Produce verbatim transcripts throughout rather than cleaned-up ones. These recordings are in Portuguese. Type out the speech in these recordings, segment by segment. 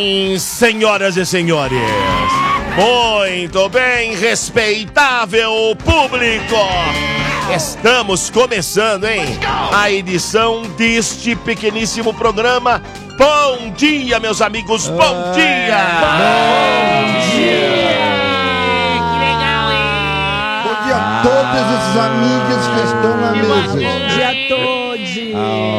bem, senhoras e senhores? Muito bem, respeitável público! Estamos começando, hein? A edição deste pequeníssimo programa. Bom dia, meus amigos, bom dia! Bom dia! Que legal, hein? Bom dia a todos esses amigos que estão na mesa. Bom dia a todos!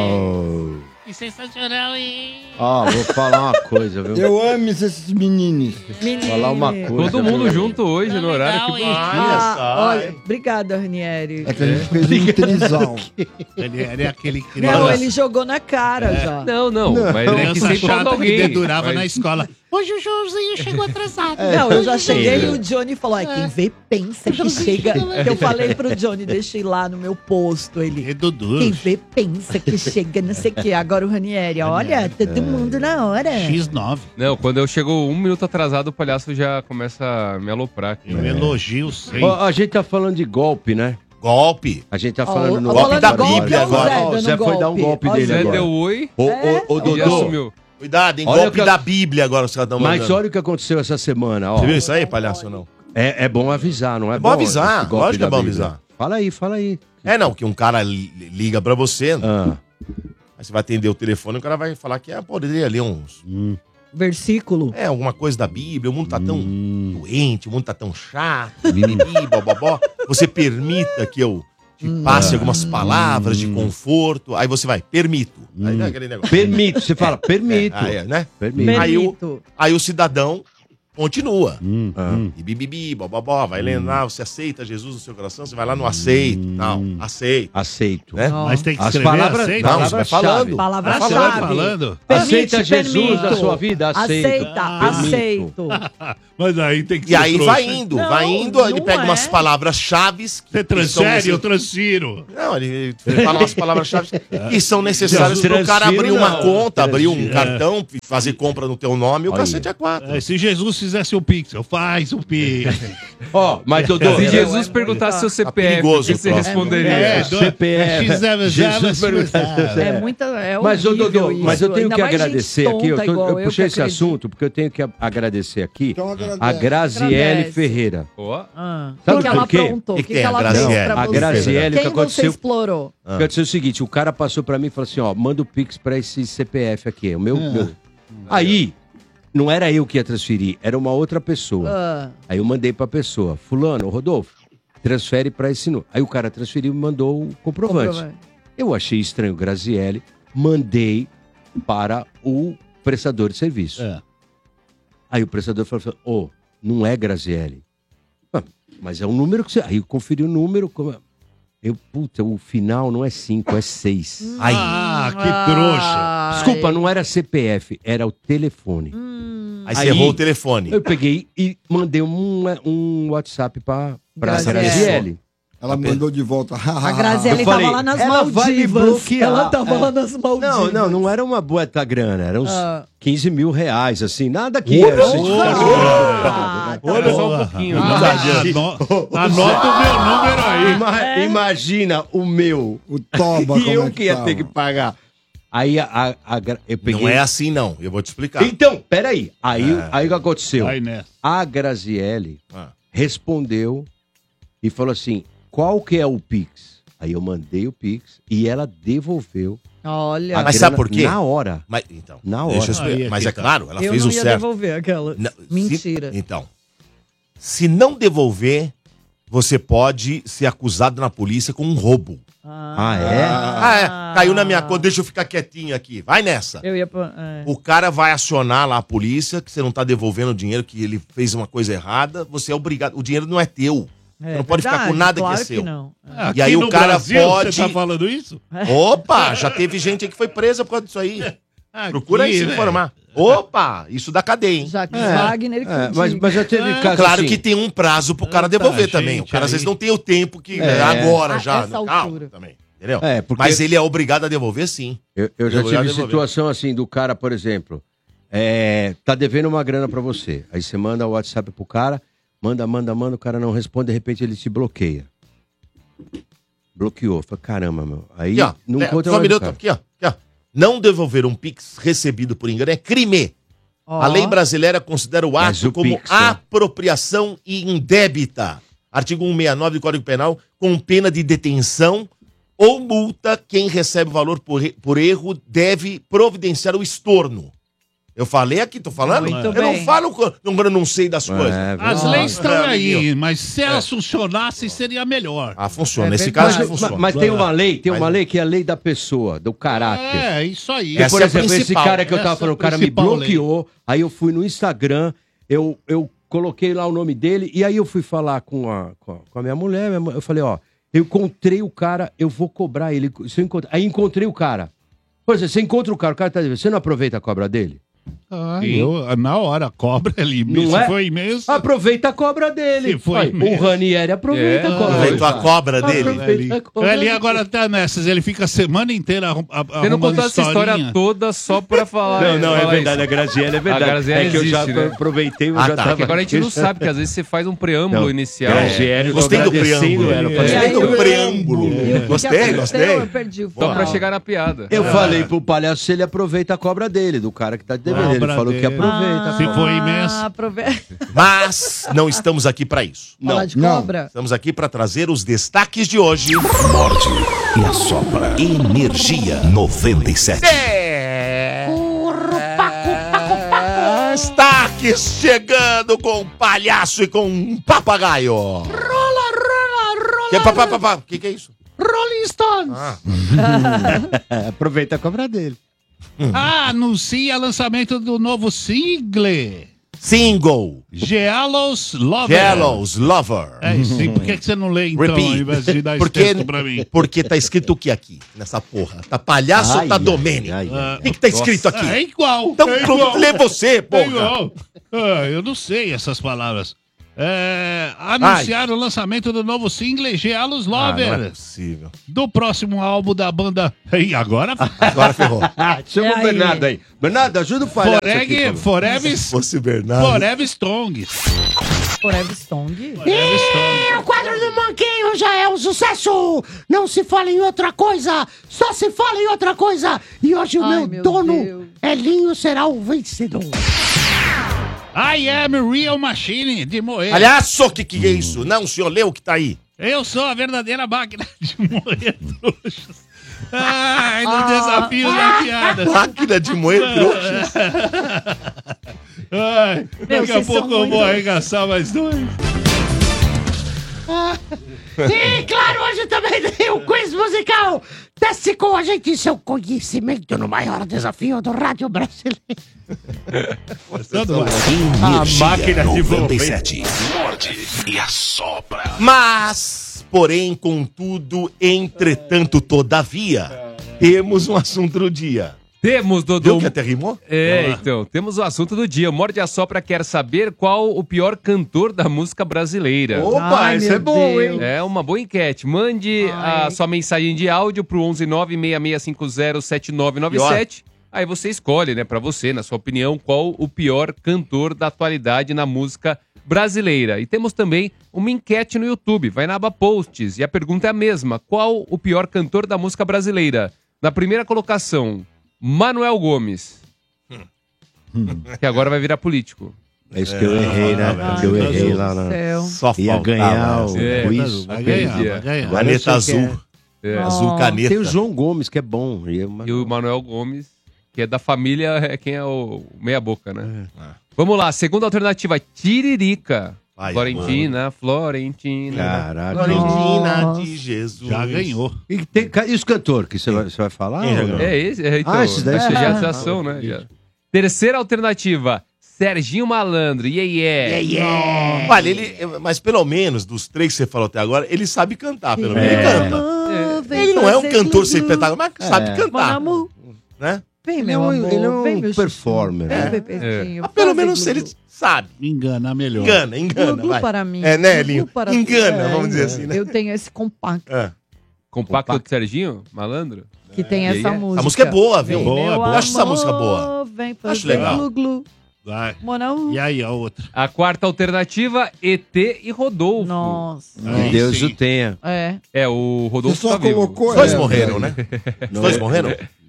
Oh. Que sensacional, hein? Ó, vou falar uma coisa, viu? Eu amo esses meninos. Vou falar uma coisa. Todo mundo viu? junto hoje, no horário que Legal, hein? bonitinho. Ah, olha, obrigada, Ranieri. É que a gente fez um trisal. Ele era aquele Não, criança, ele jogou na cara já. Não, não, mas é que criança sempre falta chata que alguém. dedurava Mas- na escola. Hoje o Joãozinho chegou atrasado. Não, eu já cheguei e o Johnny falou, é, quem vê pensa que chega. Que eu falei pro Johnny, deixei lá no meu posto, ele... Edudu. Quem vê pensa que chega, não sei o quê. Agora o Ranieri, olha, todo mundo na hora. X nove. Não, quando eu chego um minuto atrasado, o palhaço já começa a me aloprar aqui. Eu elogio sempre. Ó, a gente tá falando de golpe, né? Golpe. A gente tá Ó, falando no ó, golpe falando da de golpe, Bíblia ó, o agora. Zé Ó, o dando Zé foi dar um golpe Ó, dele Zé agora. deu oi Ô, É? ô, ô, e Dodô, assumiu. Cuidado, hein? Olha Golpe que eu- da Bíblia agora, os caras estão mas mandando. olha o que aconteceu essa semana, ó. Você viu isso aí, palhaço, ou não? É, é bom avisar, não é, É bom avisar, esse golpe lógico que é da bom Bíblia. avisar. Fala aí, fala aí. É, não, que um cara li- liga pra você, Ah, aí você vai atender o telefone e o cara vai falar que é, poderia ler uns... Versículo. É, alguma coisa da Bíblia, o mundo tá tão Hum. doente, o mundo tá tão chato, bibibi, bobobó. Você permita que eu te passe algumas palavras de conforto, aí você vai, permito. Aí é aquele negócio. permito, você fala, permito. Aí, é, né? Permito. Aí o- Permito. Aí o cidadão continua. Hum, hum. E bibibi, bobobó, vai lendo lá, você aceita Jesus no seu coração, você vai lá no aceito. Não, aceito. Aceito. Né? Mas tem que As escrever palavras, aceita. Não, você vai falando. Palavra-chave. Você vai falando. Aceita Permite, Jesus permito. na sua vida? Aceito. Aceita, Permito. aceito. Mas aí tem que E ser aí trouxa. vai indo, Não, vai indo, ele não pega é. umas palavras-chave que Você que são transfere, necess- eu transfiro. Não, ele fala umas palavras-chave que são necessárias Jesus, para o cara abrir transfiro uma não. conta, abrir um Transfiro. cartão, fazer compra no teu nome, o Aí. cacete é quatro. É, se Jesus fizesse o pixel, faz o pix. Ó, mas Dodô, Se É, Jesus é, perguntasse seu C P F, o perigoso que você o troço. responderia? É, C P F. X zero zero Jesus perguntasse- É muita. É Mas, ô, horrível Dodô, isso. mas eu tenho Ainda que mais gente agradecer aqui. Eu, tonta tô- igual eu eu puxei que esse acredito. assunto porque eu tenho que a- agradecer aqui Então agradece. a Graziele Agradece. Ferreira. Ó, Ah, o Sabe que, que por ela quê? aprontou? Que O que que, tem que a ela Graziele? fez pra A você? Graziele, o que Quem você aconteceu- explorou? O que aconteceu é o seguinte, o cara passou pra mim e falou assim, ó, manda o Pix pra esse C P F aqui, o meu... meu. Aí, não era eu que ia transferir, era uma outra pessoa. Ah, Aí eu mandei pra pessoa, fulano, Rodolfo, transfere pra esse número. Aí o cara transferiu e mandou o comprovante. comprovante. Eu achei estranho, Graziele, mandei para o prestador de serviço. É. Aí o prestador falou assim, ô, não é Graziele. Ah, mas é um número que você... Aí eu conferi o número, como... eu, puta, o final não é cinco, é seis. Aí, Ah, que trouxa. Desculpa, não era C P F, era o telefone. aí você Aí- errou o telefone. Eu peguei e mandei um, um WhatsApp pra, pra Graziele. Graziele. Ela mandou de volta. A Graziele Eu tava falei, lá nas ela vai me Maldivas. bloquear. Ela tava É. lá nas Maldivas. Não, não, não era uma boa grana, era uns Ah. quinze mil reais, assim, nada que era. assim, Ah, tá olha só bom. um pouquinho. Ah, ano- Anota o meu número aí. Ima- Imagina o meu. O Toba, E como eu é que ia tava. ter que pagar. Aí a, a- a gra- eu peguei. Não é assim, não. Eu vou te explicar. Então, peraí. Aí, É. aí o que aconteceu? Vai nessa. A Graziele Ah. respondeu e falou assim: qual que é o Pix? Aí eu mandei o Pix e ela devolveu. Olha, a Mas grana sabe por quê? Na hora. Mas, então, Na deixa eu hora. explicar. Aí, Mas aqui é tá. claro, ela eu fez não o ia certo. devolver aquela. Não, se- Mentira. então, se não devolver, você pode ser acusado na polícia com um roubo. Ah, é? Ah, é. Caiu na minha conta, deixa eu ficar quietinho aqui. Vai nessa. Eu ia... pra- é. O cara vai acionar lá a polícia, que você não tá devolvendo o dinheiro, que ele fez uma coisa errada, você é obrigado. O dinheiro não é teu. É Você não pode ficar com verdade, nada claro que é seu. não. E aí Aqui o no cara Brasil, pode- Você tá falando isso? Opa, já teve gente aí que foi presa por causa disso aí. Aqui, Procura aí se né? informar. Opa, isso dá cadeia, hein? Jacques Wagner que É, diga. mas, mas já teve caso Claro assim, que tem um prazo pro cara Tanta devolver também. O gente cara às aí. vezes não tem o tempo que É. agora A já. essa Calma, altura. também. Entendeu? É, porque- Mas ele é obrigado a devolver, sim. Eu, eu já Eu vou tive devolver. situação assim do cara, por exemplo, é, tá devendo uma grana pra você. Aí você manda o WhatsApp pro cara, manda, manda, manda, o cara não responde, de repente ele te bloqueia. Bloqueou. Falei, caramba, meu. Aí Aqui, ó. não É, conta só um mais do minuto, cara. aqui, ó. Aqui, ó. Não devolver um Pix recebido por engano é crime. Ó. A lei brasileira considera o Mas ato o como Pix, ó. apropriação indébita. Artigo cento e sessenta e nove do Código Penal, com pena de detenção ou multa, quem recebe o valor por, re- por erro deve providenciar o estorno. Eu falei aqui, tô falando? Muito eu bem. não falo quando eu não sei das coisas. É, As verdade. leis estão Ah, aí, amiguinho. mas se elas funcionassem, seria melhor. Ah, funciona. É Nesse verdade. caso, Mas, funciona. mas tem uma lei, tem uma Mas- lei que é a lei da pessoa, do caráter. É, isso aí. Essa Por é a exemplo, esse principal. cara que eu tava Essa é a falando, o cara me principal lei. bloqueou, aí eu fui no Instagram, eu, eu coloquei lá o nome dele, e aí eu fui falar com a, com a, com a minha mulher, minha mu- eu falei, ó, eu encontrei o cara, eu vou cobrar ele. Se eu encontrar... Aí encontrei o cara. Por exemplo, você encontra o cara, o cara tá dizendo, você não aproveita a cobra dele? Ah, eu, na hora, cobra ali. Não se é? foi mesmo. Aproveita a cobra dele. Se foi Aí, o mesmo. Ranieri aproveita É. a cobra Aproveitou a dele. cobra dele. Aproveita a cobra Ele dele. agora tá nessas, ele fica a semana inteira arrum- a- Você não arrumando contou essa história historinha. toda só pra falar. Não, não, é falar verdade, a isso. Graziella é verdade. A Graziella é que eu já existe, né? aproveitei, eu Ah, já tá. tava... Que agora a gente não sabe, que às vezes você faz um preâmbulo Não. inicial. Graziella, eu tô Gostei do agradecendo preâmbulo. ela. É. Falei, Gostei do aí, preâmbulo. E o que que Gostei, aconteceu? gostei. Eu perdi o Só pra final. chegar na piada. Eu falei pro palhaço se ele aproveita a cobra dele, do cara que tá devendo. Ele Cobra falou que dele. aproveita. Se for imenso. Ah, aprove- Mas não estamos aqui pra isso. Falar de Não. cobra? Estamos aqui pra trazer os destaques de hoje. Morde e assopra. Energia noventa e sete. É... Destaques chegando com um palhaço e com um papagaio. Rola, rola, rola. Que, papá, papá, que que é isso? Rolling Stones. Ah, Aproveita a cobra dele. Ah, anuncia lançamento do novo single. single. Gelos Lover. Jealous Lover. É isso aí. Por que, que você não lê, então, ao Repeat. invés de dar esse Porque, texto pra mim? porque tá escrito o que aqui? Nessa porra? Tá palhaço ou Ai, tá ai, Domênico? ai, ai. O que, que tá escrito aqui? É igual. Então é pronto, igual. lê você, É porra. igual. Ah, eu não sei essas palavras. É, anunciaram o lançamento do novo single Gelos Ah, não Lover. é possível. Do próximo álbum da banda. E agora? Agora ferrou. Chama E o aí? Bernardo aí. Bernardo, ajuda o palhaço aqui. Forever, por favor. Forever, Se fosse Bernardo. Forever Strong. Forever Strong? Forever Strong. E o quadro do Manquinho já é um sucesso! Não se fala em outra coisa, só se fala em outra coisa! E hoje o Ai, meu, meu dono, Deus. Elinho, será o vencedor. I am Real Machine de Moer. Palhaço, o que que é isso? Não, senhor, lê o que tá aí. Eu sou a verdadeira máquina de moer trouxas. Ai, no desafio da piada. Máquina de moer trouxas. Ai, Meu, daqui a vocês são pouco eu vou muito- arregaçar mais dois. E claro, hoje também tem o quiz musical. Teste com a gente seu conhecimento no maior desafio do rádio brasileiro. Energia máquina de noventa e moer. sete. Morde e assopra. Mas, porém, contudo, entretanto, todavia, temos um assunto do dia. Temos, Viu Dodô. que até rimou? É, então, temos o assunto do dia. O Morde a Sopra quer saber qual o pior cantor da música brasileira. Opa, Ai, esse meu é bom, Deus. hein? É uma boa enquete. Mande Ai. a sua mensagem de áudio pro onze nove seis seis cinco zero sete nove nove sete. Aí você escolhe, né, pra você, na sua opinião, qual o pior cantor da atualidade na música brasileira. E temos também uma enquete no YouTube. Vai na aba Posts e a pergunta é a mesma. Qual o pior cantor da música brasileira? Na primeira colocação, Manuel Gomes. Que agora vai virar político. É isso que eu errei, né? Ai, que eu meu errei Deus lá do na... céu. Só Ia faltava ganhar o essa. É, quiz. Vai ganhar, Aquele vai ganhar. Agora Caneta eu sei que azul. É. Azul caneta. Tem o João Gomes, que é bom. E eu- E o Manuel Gomes, que é da família, é quem é o meia boca, né? Vamos lá, segunda alternativa, Tiririca. Vai, Florentina, Florentina. Caraca. Florentina Nossa. de Jesus. Já ganhou. E, tem, e os cantores que você vai, você vai falar? Quem já ou não? ganhou? É esse, é, então, Ah, esses daí acho que sim. já é atração, né? Já. Terceira alternativa, Serginho Malandro, yeah, yeah. Olha, ele, mas pelo menos dos três que você falou até agora, ele sabe cantar, pelo menos. É. Ele canta. Ah, vem Ele não é um fazer cantor sem glu-glu. espetáculo, mas sabe É. cantar. Mon amour. Né? Vem, Ele é meu um- amor. ele é um vem, meu performer, chuchu. né? Vem, bebezinho. Mas pelo Fazer menos ele glu-glu. sabe. Engana melhor. Engana, engana. Glu-glu vai. para mim. É, né, Glu-glu Elinho? para Engana, É, vamos dizer assim, né? Eu tenho esse compacto É. Compacto do Serginho Malandro? que tem E aí essa é? música. A música é boa, viu? Vem, Boa, meu boa. Eu acho essa amor, música boa. Vem Acho fazer legal. glu-glu. Vai. Mon amour. E aí, a outra? A quarta alternativa, E T e Rodolfo. Nossa. Que Aí Deus sim. o tenha. É. É, o Você Rodolfo só tá vivo. colocou Os dois ela, morreram, velho. né? Os dois morreram?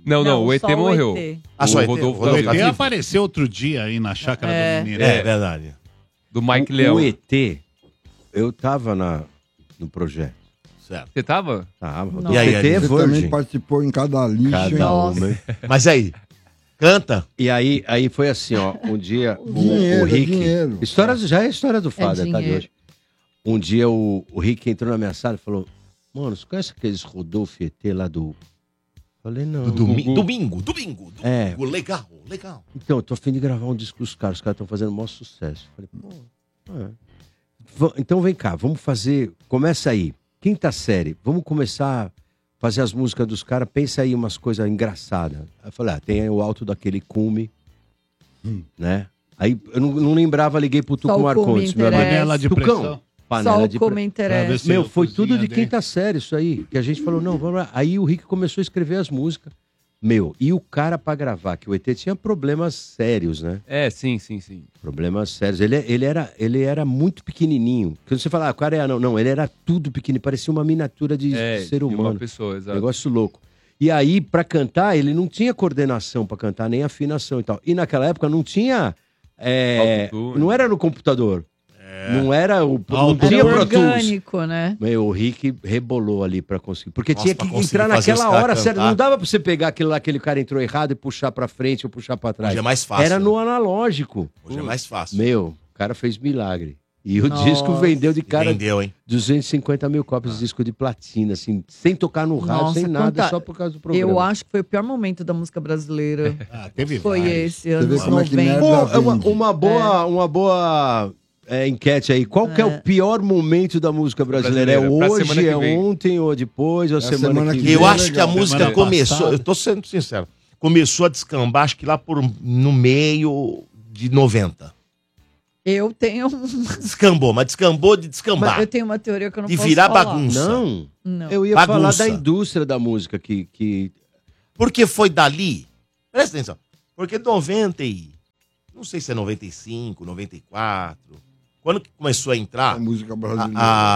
Não, não, o E T só morreu. E T. Ah, só o E T, Rodolfo o tá O vivo. E T apareceu outro dia aí na chácara É. do Mineiro. É, verdade. Do Mike O, Leão. o E T, eu tava na, no projeto. Certo. Você tava? Tava. Não. E aí, o E T é Você virgem. também participou em cada lixo, hein? Cada Nossa. uma. Mas aí, canta. E aí, aí foi assim, ó. Um dia o, Dinheiro, o Rick. dinheiro. História, já é a história do Fada, tá, de dinheiro. hoje. Um dia o, o Rick entrou na minha sala e falou: Mano, você conhece aqueles Rodolfo E T lá do. Falei, não. Do domi- Gugu. domingo, domingo, domingo. É. Legal, legal. Então, eu tô a fim de gravar um disco dos caras, os caras estão fazendo o maior sucesso. Falei, pô, é. Va- então vem cá, vamos fazer. Começa aí. Quinta série, vamos começar a fazer as músicas dos caras, pensa aí umas coisas engraçadas. Aí eu falei, ah, tem aí o alto daquele cume, né? Aí eu não, não lembrava, liguei pro Só Tucum o Marcondes, cume meu amigo. interessa. Panela de Tucão, pressão. panela Só de o como pre- interessa. Pra ver se- Meu, eu foi cozinha tudo de dentro. quinta série isso aí. Que a gente falou, não, vamos lá. Aí o Rick começou a escrever as músicas. Meu, e o cara pra gravar, que o E T tinha problemas sérios, né? É, sim, sim, sim. Problemas sérios. Ele, ele, era, ele era muito pequenininho. Quando você fala, ah, o cara é anão. Não, ele era tudo pequenininho. Parecia uma miniatura de É, ser de uma humano. pessoa, exato. Negócio louco. E aí, pra cantar, ele não tinha coordenação pra cantar, nem afinação e tal. E naquela época não tinha... é, Autotune. não era no computador. Não era o... Não Autotune. tinha Era Pro Tools. orgânico, né? Meu, o Rick rebolou ali pra conseguir. Porque Nossa, tinha pra que conseguir entrar fazer os naquela caras hora, sério. cantar. Não dava pra você pegar aquilo lá, aquele cara entrou errado e puxar pra frente ou puxar pra trás. Hoje é mais fácil. Era né? no analógico. Hoje é mais fácil. Meu, o cara fez milagre. E o Nossa. disco vendeu de cara Vendeu, hein? duzentos e cinquenta mil cópias de disco de platina, assim, sem tocar no rádio, Nossa, sem nada, quanta- só por causa do programa. Eu acho que foi o pior momento da música brasileira. Ah, teve Foi vários. esse, vê anos como é que merda noventa. Pô, é uma, vende. uma boa, uma boa é, enquete aí. Qual que é o pior momento da música brasileira? Brasileira, É pra semana hoje, que é vem. ontem, ou depois, ou a É a semana, semana que que vem? Eu Bem acho que a legal. música Semana começou, passada. eu tô sendo sincero, começou a descambar, acho que lá por no meio de noventa. Eu tenho, Descambou, mas descambou de descambar. mas eu tenho uma teoria que eu não De posso virar falar. bagunça. Não, Não. eu ia Bagunça. falar da indústria da música que... que... Porque foi dali. Presta atenção. Porque noventa e... Não sei se é noventa e cinco, noventa e quatro. Quando que começou a entrar A música a- brasileira.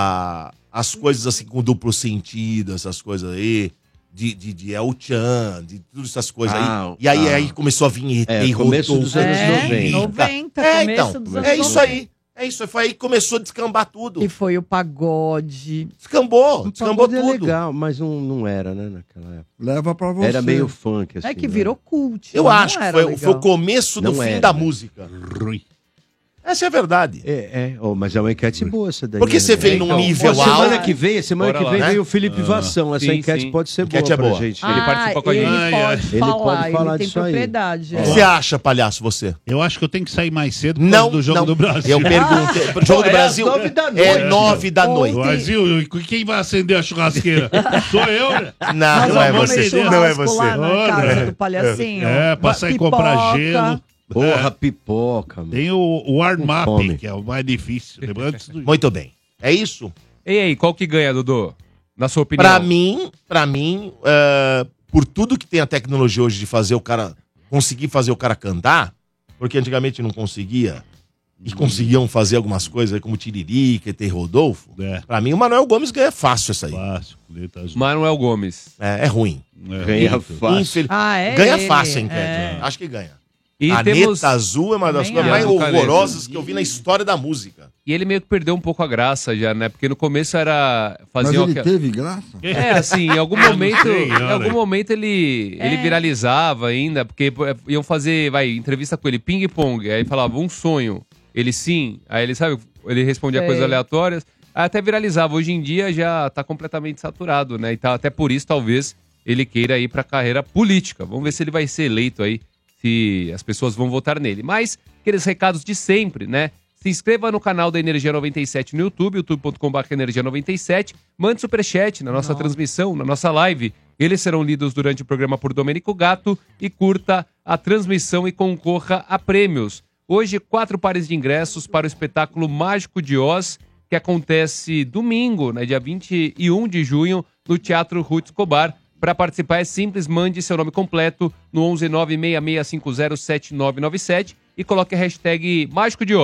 a- as coisas assim com duplo sentido, essas coisas aí, de, de, de El Chan, de todas essas coisas Ah, aí. E aí, ah. aí começou a vir É, e começo dos anos É, noventa. noventa, É, começo então, dos anos é isso noventa. aí. É isso aí. Foi aí que começou a descambar tudo. E foi o pagode. Descambou, O descambou pagode é tudo. legal, mas não, não era, né, naquela época. Leva pra você. Era meio funk, assim. É que né? virou cult. Eu não acho que era foi, legal. foi o começo do Não fim era, da né? música. Ruim. Essa é a verdade. É, é. Oh, mas é uma enquete boa essa daí. Porque né? você vem É, num então, nível Ó, semana alto. que vem, semana Bora que lá, vem né? vem o Felipe Vassão. Essa Sim, enquete sim. pode ser Enquete boa, é pra boa. gente. Ele participa com a ele gente. Ai, ai. pode Ele falar, pode falar ele tem disso aí. propriedade. O é. que você acha, palhaço, você? Eu acho que eu tenho que sair mais cedo por causa Não, do Jogo não. do Brasil. Eu perguntei. O Jogo Pô, do é Brasil às nove da é noite. nove da noite. Brasil, quem vai acender a churrasqueira? Sou eu, né? Não, Nós não é vamos você. comer Não é churrasco você. lá na Olha. casa do palhacinho. É, passar e Pipoca. comprar gelo. Porra, pipoca, mano. Tem o, o warm-up, fome. que é o mais difícil. Lembra antes do... Muito bem. É isso? E aí, qual que ganha, Dudu? Na sua opinião? Pra mim, pra mim, é, por tudo que tem a tecnologia hoje de fazer o cara conseguir fazer o cara cantar, porque antigamente não conseguia, e conseguiam fazer algumas coisas aí, como Tiririca, E T Rodolfo. É, Pra mim, o Manuel Gomes ganha fácil essa aí. fácil. Letra azul. Manuel Gomes. É, é ruim. É, Ganha muito. fácil. Infel- Ah, é ganha ele, fácil a enquete. é. Acho que ganha. E Caneta temos... Azul é uma das Também coisas mais acho. horrorosas que eu vi na história da música. E ele meio que perdeu um pouco a graça já, né? Porque no começo era... Mas Faziam ele aquela- teve graça? É, assim, em algum Eu não momento, sei, em olha. algum momento ele, ele É. viralizava ainda, porque pô, iam fazer, vai, entrevista com ele, ping-pong, aí falava um sonho, ele sim, aí ele, sabe, ele respondia Sei. coisas aleatórias, aí até viralizava. Hoje em dia já tá completamente saturado, né? E tá, até por isso, talvez, ele queira ir pra carreira política. Vamos ver se ele vai ser eleito aí, se as pessoas vão votar nele. Mas, aqueles recados de sempre, né? Se inscreva no canal da Energia noventa e sete no YouTube, youtube ponto com barra energia noventa e sete. Mande superchat na nossa transmissão, na nossa live. Eles serão lidos durante o programa por Domênico Gato. E curta a transmissão e concorra a prêmios. Hoje, quatro pares de ingressos para o espetáculo Mágico de Oz, que acontece domingo, né, dia vinte e um de junho, no Teatro Ruth Escobar. Para participar é simples, mande seu nome completo no onze nove seis seis cinco zero sete nove nove sete e coloque a hashtag Mágico de Oz.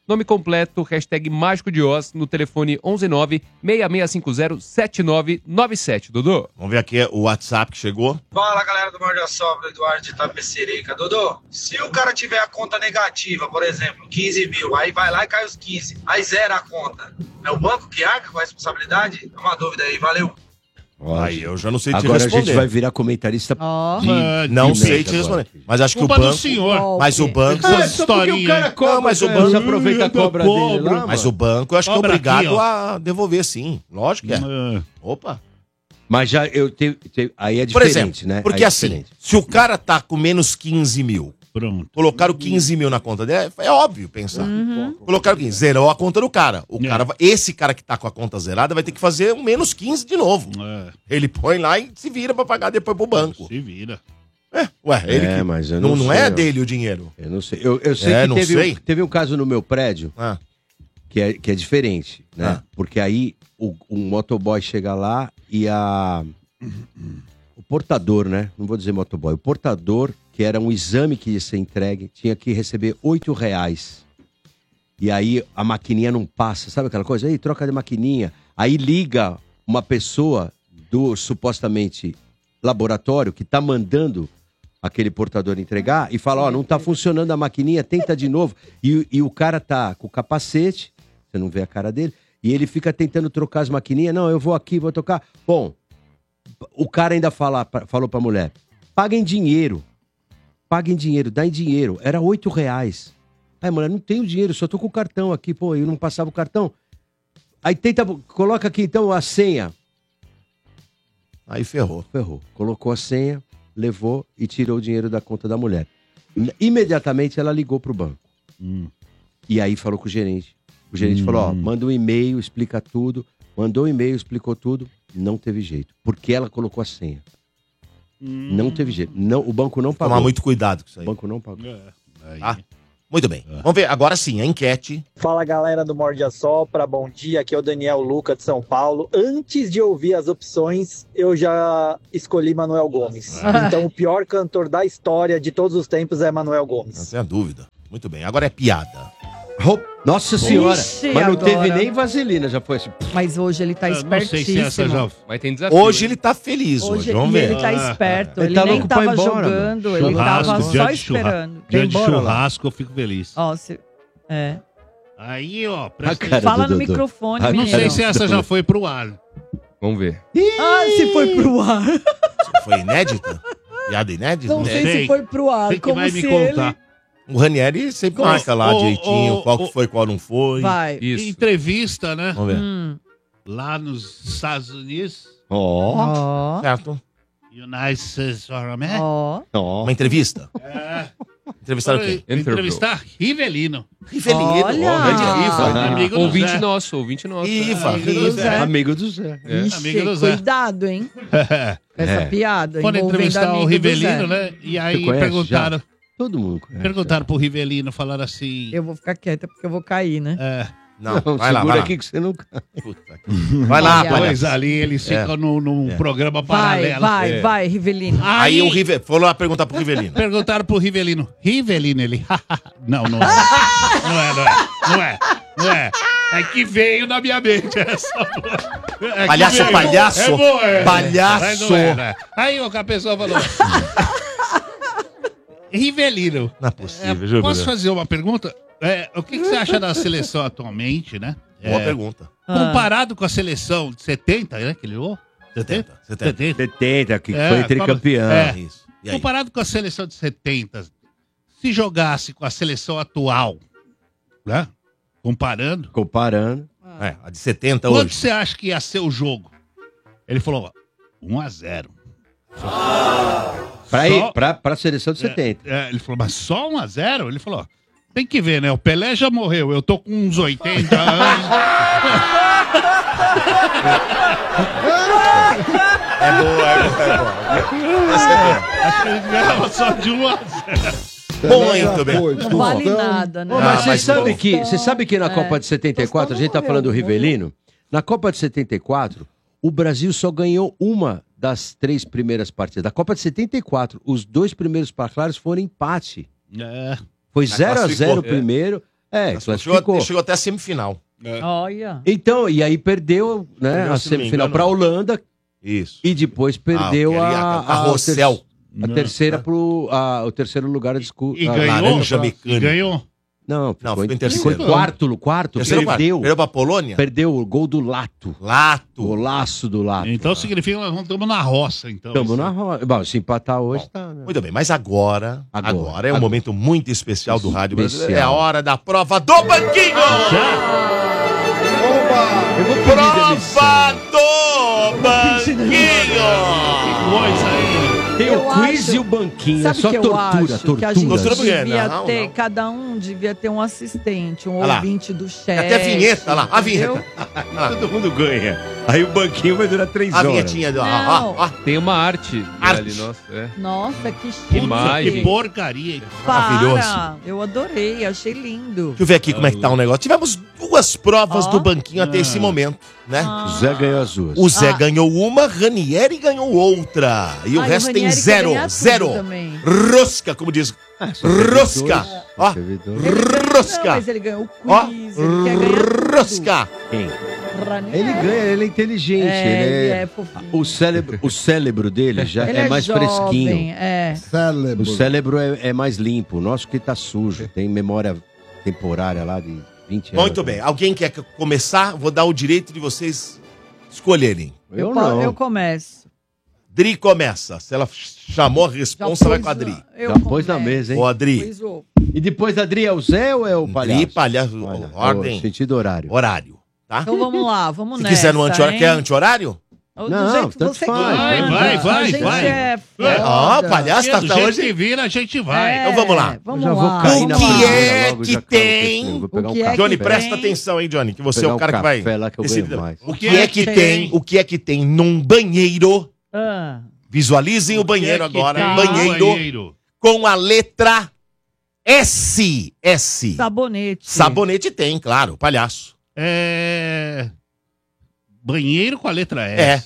Nome completo, hashtag Mágico de Oz, no telefone onze nove seis seis cinco zero sete nove nove sete, Dodô. Vamos ver aqui o WhatsApp que chegou. Fala, galera do Morde a Sopra, Eduardo de Itapecerica. Dodô, se o cara tiver a conta negativa, por exemplo, quinze mil, aí vai lá e cai os quinze, aí zera a conta, é o banco que arca com a responsabilidade? É uma dúvida aí, valeu. Aí eu já não sei te Agora responder. a gente vai virar comentarista. Ó. de- Ah, não de sei meta te agora. responder. Mas acho que o Culpa do banco. senhor. Mas o banco. Essas É, só porque o cara historinhas. cobra, Não, mas o cara, banco- você aproveita a cobra dele lá, Mas mano. o banco eu acho que é Cobra obrigado aqui, ó. a devolver, sim. Lógico que é. Ah, Opa. Mas já eu tenho. tenho- aí é Por diferente, exemplo, né? porque Aí é assim, diferente. se o cara tá com menos quinze mil, Pronto. colocaram quinze mil na conta dele, é óbvio pensar. Uhum. Colocaram quinze, zerou a conta do cara. O É. cara vai- esse cara que tá com a conta zerada vai ter que fazer um menos quinze de novo. É, Ele põe lá e se vira pra pagar depois pro banco. se vira. É, ué, ele É, que- mas eu não, não não sei, é ó. dele o dinheiro. Eu não sei. Eu, eu sei É, que não teve, sei. Um, teve um caso no meu prédio Ah, que é, que é diferente, né? Ah. Porque aí o, um motoboy chega lá e a. O portador, né? Não vou dizer motoboy. O portador, que era um exame que ia ser entregue, tinha que receber oito reais. E aí a maquininha não passa, sabe aquela coisa? Aí troca de maquininha. Aí liga uma pessoa do supostamente laboratório que tá mandando aquele portador entregar e fala, ó, não tá funcionando a maquininha, tenta de novo. E, e o cara tá com o capacete, você não vê a cara dele, e ele fica tentando trocar as maquininhas. Não, eu vou aqui, vou tocar. Bom, o cara ainda fala, falou pra mulher, paga em dinheiro. Paga em dinheiro, dá em dinheiro. Era oito reais. Aí, mulher, não tenho dinheiro, só tô com o cartão aqui. Pô, eu não passava o cartão. Aí tenta, coloca aqui então a senha. aí ferrou. Ferrou. Colocou a senha, levou e tirou o dinheiro da conta da mulher. Imediatamente ela ligou pro banco. Hum. E aí falou com o gerente. O gerente falou, ó, manda um e-mail, explica tudo. Mandou um e-mail, explicou tudo. Não teve jeito. Porque ela colocou a senha. Não teve jeito. Não, o banco não pagou. Tomar muito cuidado com isso O aí. banco não pagou. É, aí. Tá? Muito bem. Vamos ver agora sim, a enquete. Fala galera do Morde a Sopra, bom dia, aqui é o Daniel Luca de São Paulo. Antes de ouvir as opções, eu já escolhi Manuel Gomes. Então o pior cantor da história de todos os tempos é Manuel Gomes. Não tenha dúvida. Muito bem. Agora é piada. Oh, nossa senhora. Ixi, Mas não agora. teve nem vaselina, já foi assim. Mas hoje ele tá Eu não sei se essa espertíssimo. já... Mas tem desafio. Hoje hein? ele tá feliz, hoje. Hoje Vamos e ver. ele tá Ah, esperto. ele Ele, tá nem louco pra tava ir embora, jogando, mano. ele tava Churrasco, só dia de churra- esperando. Dia Vai de embora lá. churrasco, eu fico feliz. Ó, se... É. Aí, ó, A presta cara Fala do no Dodô. microfone, Ah, Não menino. sei se essa já foi pro ar. Vamos ver. Ah, se foi pro ar. Foi inédita? Piada inédita? Não sei sei. se foi pro ar. Você que como vai se me contar. ele... O Ranieri sempre Ô, marca lá ô, direitinho ô, qual ô, que foi, qual não foi. Vai. Isso. Entrevista, né? Vamos ver. Hum. Lá nos Estados Unidos. Ó, Ó. Certo. United States of America. Ó. ó. Uma entrevista. É. Entrevistaram Foi quem? Entrevistar Rivelino. Rivelino. Olha! ó, grande Riva. Ah, amigo do Ouvinte Zé. nosso, ouvinte nosso. Riva, Amigo do Riva. Zé. Amigo do Zé. É. Ixi, Amigo do Zé. cuidado, hein? Com essa É. piada. Foram envolvendo entrevistar amigo o do Rivelino, Zé. né? E aí Você conhece perguntaram, Todo mundo conhece. perguntaram pro Rivelino, falaram assim. Eu vou ficar quieta porque eu vou cair, né? É, Não, Não, vai lá, segura vai lá. aqui que você não cai. Puta que- Vai lá, Olha. palhaço. pois ali eles É. ficam num, num É. programa Vai, paralelo. vai, É. vai, Rivelino. Aí o Rive... Foi lá perguntar pro Rivelino. Perguntaram pro Rivelino. Rivelino, ele. não, não é. Não é, não é. Não é. Não é. É que veio na minha mente essa. É que Palhaço, veio. palhaço, É boa, é. palhaço. Mas não é, né? Aí ó, a pessoa falou. Rivelino. Não é possível, juro. Posso fazer uma pergunta? É, o que, que você acha da seleção atualmente, né? Boa É, pergunta. comparado com a seleção de setenta, né? Que ele jogou? setenta. setenta. setenta, que É, foi tricampeão. é. Isso. E aí? Comparado com a seleção de setenta, se jogasse com a seleção atual, né? Comparando, Comparando. É, a de setenta quanto hoje. você acha que ia ser o jogo? Ele falou, um a zero. Pra, Só- ir, pra, pra seleção de setenta. É, ele falou, mas só um a zero? Ele falou, tem que ver, né? O Pelé já morreu, eu tô com uns oitenta anos. É boa, é boa, é boa. Essa é boa. Acho que ele ganhava só de um a zero. Muito bem. Não vale nada, né? Ô, Ah, mas você mas sabe bom. que, você sabe que na É. Copa de setenta e quatro, a gente tá falando do Rivelino, na Copa de setenta e quatro, o Brasil só ganhou uma das três primeiras partidas. Da Copa de setenta e quatro, os dois primeiros placares foram empate. É. Foi Ah, zero a zero classificou. o primeiro. É, Chegou, classificou. chegou até a semifinal. Olha. Então, e aí perdeu, né, Perdeu, a se não me semifinal engano. pra Holanda. Isso. E depois perdeu Ah, eu queria a, a Carrossel. A, terceira pro. A, o terceiro lugar de discu- E a ganhou? Laranja E Mecânica. ganhou? Não, Não, ficou ficou em terceiro. Ficou em quarto, quarto. Terceiro quarto. Perdeu. Perdeu pra Polônia? Perdeu o gol do Lato. Lato. Golaço do Lato. Então significa que nós estamos na roça, então. Estamos na roda. Bom, se empatar hoje, tá. Né? Muito bem, mas agora, agora, Agora, é um agora. momento muito especial do Rádio Brasileiro. É a Especial. hora da prova do Banquinho! Eu vou pedir demissão. Prova do Banquinho! Coisa aí. Tem Eu o quiz acho- e o banquinho. Sabe é só que eu tortura, acho tortura. que a gente Tortura porque- devia não, ter, não. cada um devia ter um assistente, um Olha lá. ouvinte do chat. Até a vinheta, olha lá, a entendeu? vinheta. Todo mundo ganha. Aí o banquinho vai durar três A horas. vinhetinha do. Ó, Não. ó, ó. Tem uma arte, Arte. ali, nossa. É. Nossa, que chique. imagem. Que porcaria. Maravilhoso. Para, eu adorei, achei lindo. Deixa eu ver aqui como é que tá o negócio. Tivemos duas provas Ó. do Banquinho até Ah. esse momento, né? Ah. O Zé ganhou as duas. O Zé Ah. ganhou uma, Ranieri ganhou outra. E o Ai, resto o tem Ranieri quer zero. ganhar tudo Zero. também. Rosca, como diz. Rosca. Ó. Ele ganhou- Rosca. Não, mas ele ganhou o Ó. quiz, ele quer ganhar tudo. Rosca. Quem? Ranieri. Ele ganha, ele é inteligente. É, ele ele é... é fofinho. O cérebro, o cérebro dele já Ele é, mais jovem, fresquinho. É. Cérebro. O cérebro é, é mais limpo. O nosso que tá sujo. Tem memória temporária lá de vinte anos. Muito bem. Alguém quer começar? Vou dar o direito de vocês escolherem. Eu, po- não. eu começo. Dri começa. Se ela chamou a Já responsa, vai pus com a Dri. eu Já pôs na começo. mesa, hein? Ô, Adri. Pus o- E depois da Adri é o Zé ou é o palhaço? Dri, palhaço, Olha, ordem, o sentido horário. horário. Tá? Então vamos lá, vamos Se nessa. quiser no anti-horário, hein? quer anti-horário? Do Não, jeito que tanto você faz. quiser. Vai, vai, vai, A gente vai. é Ó, foda. o palhaço tá, Do tá jeito hoje. que vira, a gente vai. É, Então vamos lá. Vamos Eu já vou lá. cair O na que bebida é logo, que já tem? Vou pegar O um que é café. Johnny, que presta tem? atenção, hein, Johnny, que você Pegar é o um cara que vai. café lá que eu decidir. ganho mais. O que é que tem? O que é que tem num banheiro? Ah, Visualizem o banheiro O que é que agora. tem no Banheiro banheiro? com a letra S. S. sabonete. Sabonete tem, claro, palhaço. É... Banheiro com a letra S. É.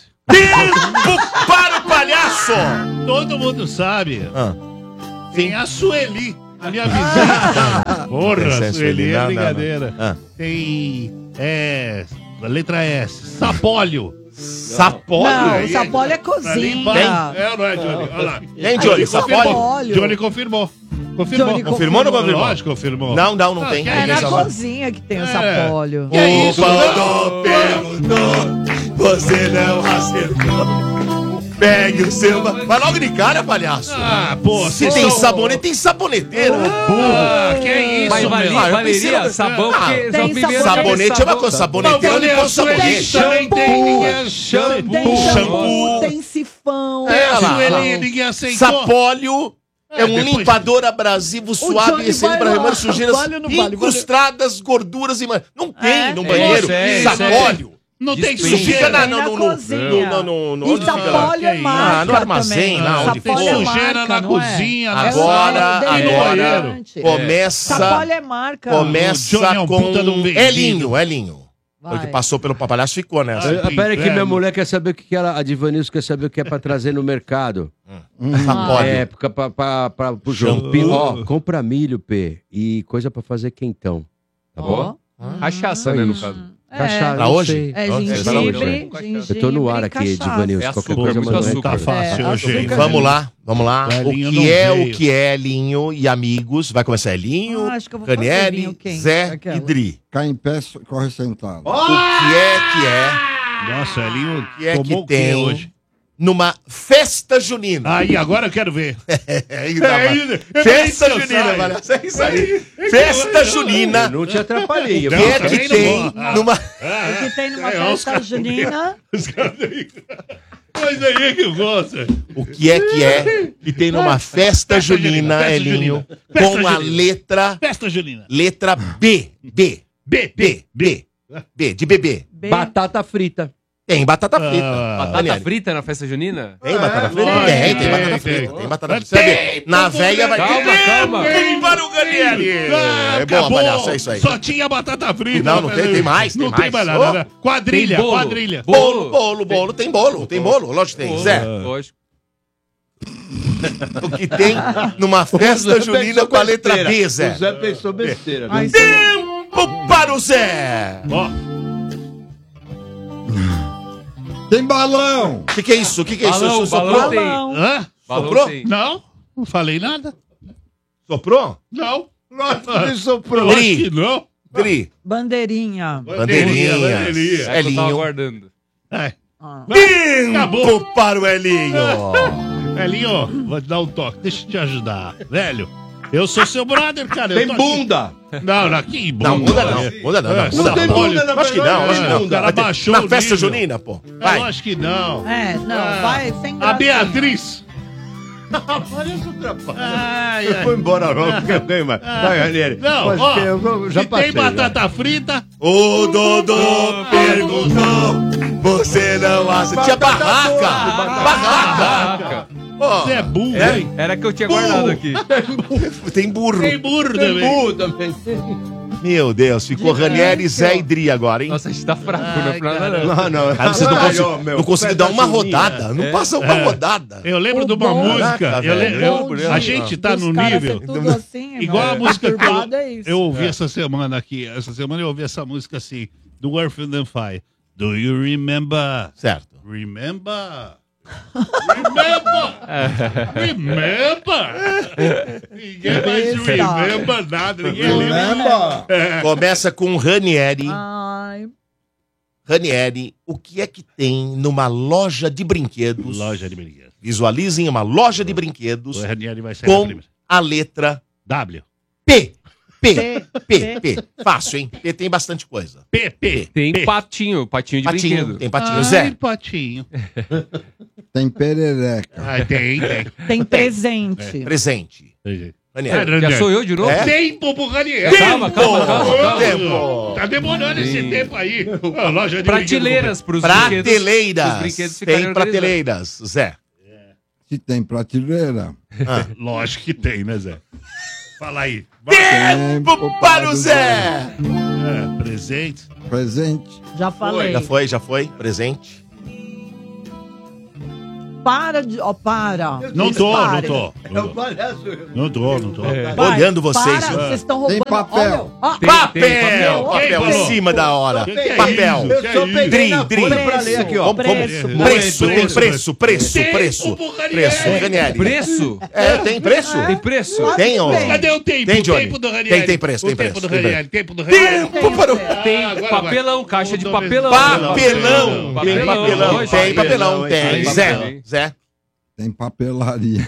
Tempo para o palhaço! Todo mundo sabe. Ah. Tem a Sueli, a minha vizinha. Porra, Essa é a Sueli, Sueli não, é não, brincadeira. não. Ah. Tem... É... A letra S. Sapólio. Sapólio? Não, Aí, o sapólio é Pra cozinha. limpar. É, não é, Johnny? Olha lá. Tem, Johnny, sapólio? sapólio. Johnny confirmou. Confirmou. Johnny Confirmou ou não confirmou? Lógico, confirmou. Não, não, não Ah, tem. que É Ninguém na sabe. cozinha que tem o É. sapólio. Que é isso? Não perguntou, você não acertou. Pegue o seu... Vai logo de cara, palhaço. Ah, pô, Se vocês tem são- sabonete, tem saboneteira. Ah, que isso, Mas meu? valia, Ah, eu valeria pensei- sabão, Ah, porque tem só primeiro sabonete. Sabonete é uma coisa, saboneteira Mas não põe a Sueli sabonete. também tem, ninguém- Shampoo. Tem shampoo, shampoo. tem sifão. É, A lá, Sueli, lá. ninguém aceitou. Sapólio é É, um depois- limpador abrasivo suave Johnny e excelente vai para lá. remover sujeiras Vale ou não vale? incrustadas, gorduras e... man- Não tem É. no É, banheiro isso é, sapólio. Não tem Isso fica sujeira. na, Tem no, na no, no, cozinha. no, no, no, E onde fica lá? sapólio é Que marca Ah, no armazém, também. lá onde Sapólio for. é Sujeira marca, na não é? cozinha, na Agora, É um agora, detergente. começa, Sapólio é marca. O Johnny começa é um com puta de um vendido. Elinho, Elinho. Foi o que Vai. passou pelo papalhaço, ficou nessa. Ah, Ah, Pera aí que minha inferno. mulher quer saber o que que ela... A Divanilson quer saber o que é pra trazer no mercado. Sapólio. É, época pra, pra, pra, pro João. Shampoo. Pi- Ó, compra milho, P. E coisa pra fazer quentão. Tá bom? Ó. Cachaça, É né, no isso. caso. Cachaça, Pra não hoje? sei. É Ó, gengibre, tá na gengibre, Eu tô no ar aqui, cachaça. Divanilson. É Qualquer açúcar, coisa, muito mas não é Tá açúcar. fácil É, hoje, açúcar. hein? Vamos lá, vamos lá. O Elinho O que não é veio. o que é Elinho e amigos? Vai começar Elinho, Ah, acho que eu vou fazer Ranieri, vinho quente, Zé aquela. e Dri. Cai em pé, corre sentado. O que é que é? Nossa, Elinho O que é tomou que o quê tem hoje? numa festa junina? Aí, agora eu quero ver. É, ainda É, mais. ainda- eu Festa nem junina, sei, palhaço. É isso aí. Festa junina. Eu não te atrapalhei. O eu que é também que não tem vou. Ah. numa... O que tem numa É, ó, os festa caras- junina? Os caras aí. Mas aí é que eu gosto. O que é que é que tem numa festa Festa junina, junina, festa Elinho, junina. Festa com a junina. letra... Festa junina. Letra B. B. B, B. B. B. De bebê. B. Batata frita. Tem batata frita. Ah. Batata Daniele. frita na festa junina? Tem batata frita? lógico, Tem, tem tem, batata tem. frita. Tem batata Mas frita. Sabe, tem, na todo velha vai... mundo- Calma, calma. Tem para o Ganiele. Ah, É boa, acabou. palhaço, é isso aí. Só tinha batata frita. Não, não tem, tem mais, tem Não mais. tem mais nada. Ô. né? Quadrilha, Tem bolo. quadrilha. Bolo, bolo, bolo. Tem bolo, tem bolo. Lógico que tem. Zé. Lógico. O que tem numa festa junina com a letra B, Zé? O Zé pensou besteira. Viu? Tempo para o Zé! Ó. Tem balão! O que, que é isso? O que, que é Balão, isso? balão Soprou? tem. Hã? Balão Soprou? tem. Não, não falei nada. Soprou? Não. Lógico que soprou. Lógico que não. Tri. Bandeirinha. Bandeirinha. bandeirinha. É que eu tava Elinho. aguardando. É. Ah. Tempo para o Elinho! Elinho, vou te dar um toque. Deixa eu te ajudar. Velho, eu sou seu brother, cara. eu Tem tô aqui. bunda. Não, não, que bunda. Não, muda não. Muda não. É, Não, não tem bunda não. na Acho que não, acho que É, não. o cara Vai ter- baixou Na o festa nível. junina, pô. Eu Vai. acho que não. É, não, Ah. vai sem A graça. Beatriz. Parece atrapalha. Ai, Não ai. foi embora, não. Porque eu ganho mais. Vai, Ranieri. Não, Mas ó, que eu já se passei, tem batata frita, O Dodô perguntou, você não acha? Tinha barraca! Barraca! Ó, você é burro, É, hein? era que eu tinha guardado aqui. tem burro. Tem burro Tem também. burro também. Meu Deus, ficou Ranieri, Zé e Dri agora, hein? Nossa, a gente tá fraco, não é pra nada, não. Não, não. Cara, vocês não Ai, conseguiram ó, meu, não conseguiram dar festa uma junina. rodada. Não passa uma rodada. Eu lembro O de uma bom- música. Caraca, eu velho. le- eu- Bom a dia. gente tá Os no caras nível. ser tudo assim, Igual meu. a música que Perturbado eu, é isso. eu ouvi essa semana aqui. Essa semana eu ouvi essa música assim, do Earth and Fire. Do you remember? Certo. Remember? Remember? Remember? Ninguém mais Besta. remember nada. Ninguém lembra. Lembra? Começa com Ranieri. Ai, Ranieri, o que é que tem numa loja de brinquedos? Loja de brinquedos. Visualizem uma loja de brinquedos O Ranieri vai sair na com primeira. a letra W. P. P. P, P. P. Fácil, hein? P tem bastante coisa. P, P. Tem P. patinho, patinho de Patinho, brinquedo. tem patinho. Ai, Zé. patinho. Tem perereca. Ai, tem, tem. tem presente. Presente. tem. Ranieri. Já sou eu de novo? É? Tempo pro Ranieri. Calma, calma, calma, calma. Tempo. Tá demorando esse Sim. tempo aí. Ó, loja de Prateleiras pros brinquedos. Prateleiras. Os brinquedos ficarem Tem organizados. prateleiras. Zé. Se tem prateleira. Ah. brinquedos. Lógico que tem, né, Zé? Fala aí. Tempo para o Zé. É, presente. Presente. Já falei. Já foi, já foi. Presente. Para de. Ó, para. Não tô, não Pare. tô. É o palhaço. Não tô, não tô. Vai, Olhando vocês. Para, viu? vocês estão Tem roubando. papel. Olha, ó, Tem, Papel! tem Papel, papel. em Quem cima da hora. Que que é Papel. isso? Eu só Que peguei Dri, na Dri. folha pra ler aqui, ó. Vamos, vamos. Preço, Preço, tem preço. preço, preço, Tempo preço. pro Ranieri. Preço, Ranieri. Preço? É, tem preço? Tem preço? Claro Tem, que ó. tem. Cadê o tempo? Tem, o Johnny. tempo do Ranieri. Tem, tem preço, o tem tempo preço, do tem Ranieri. Tempo do Ranieri. Tempo para o... Tem Ah, agora papelão, vai. caixa de Mudou papelão. Papelão. Tem Papelão, papelão, lógico. tem papelão, Tem tem. papelão. Zé, Zé. Tem papelaria.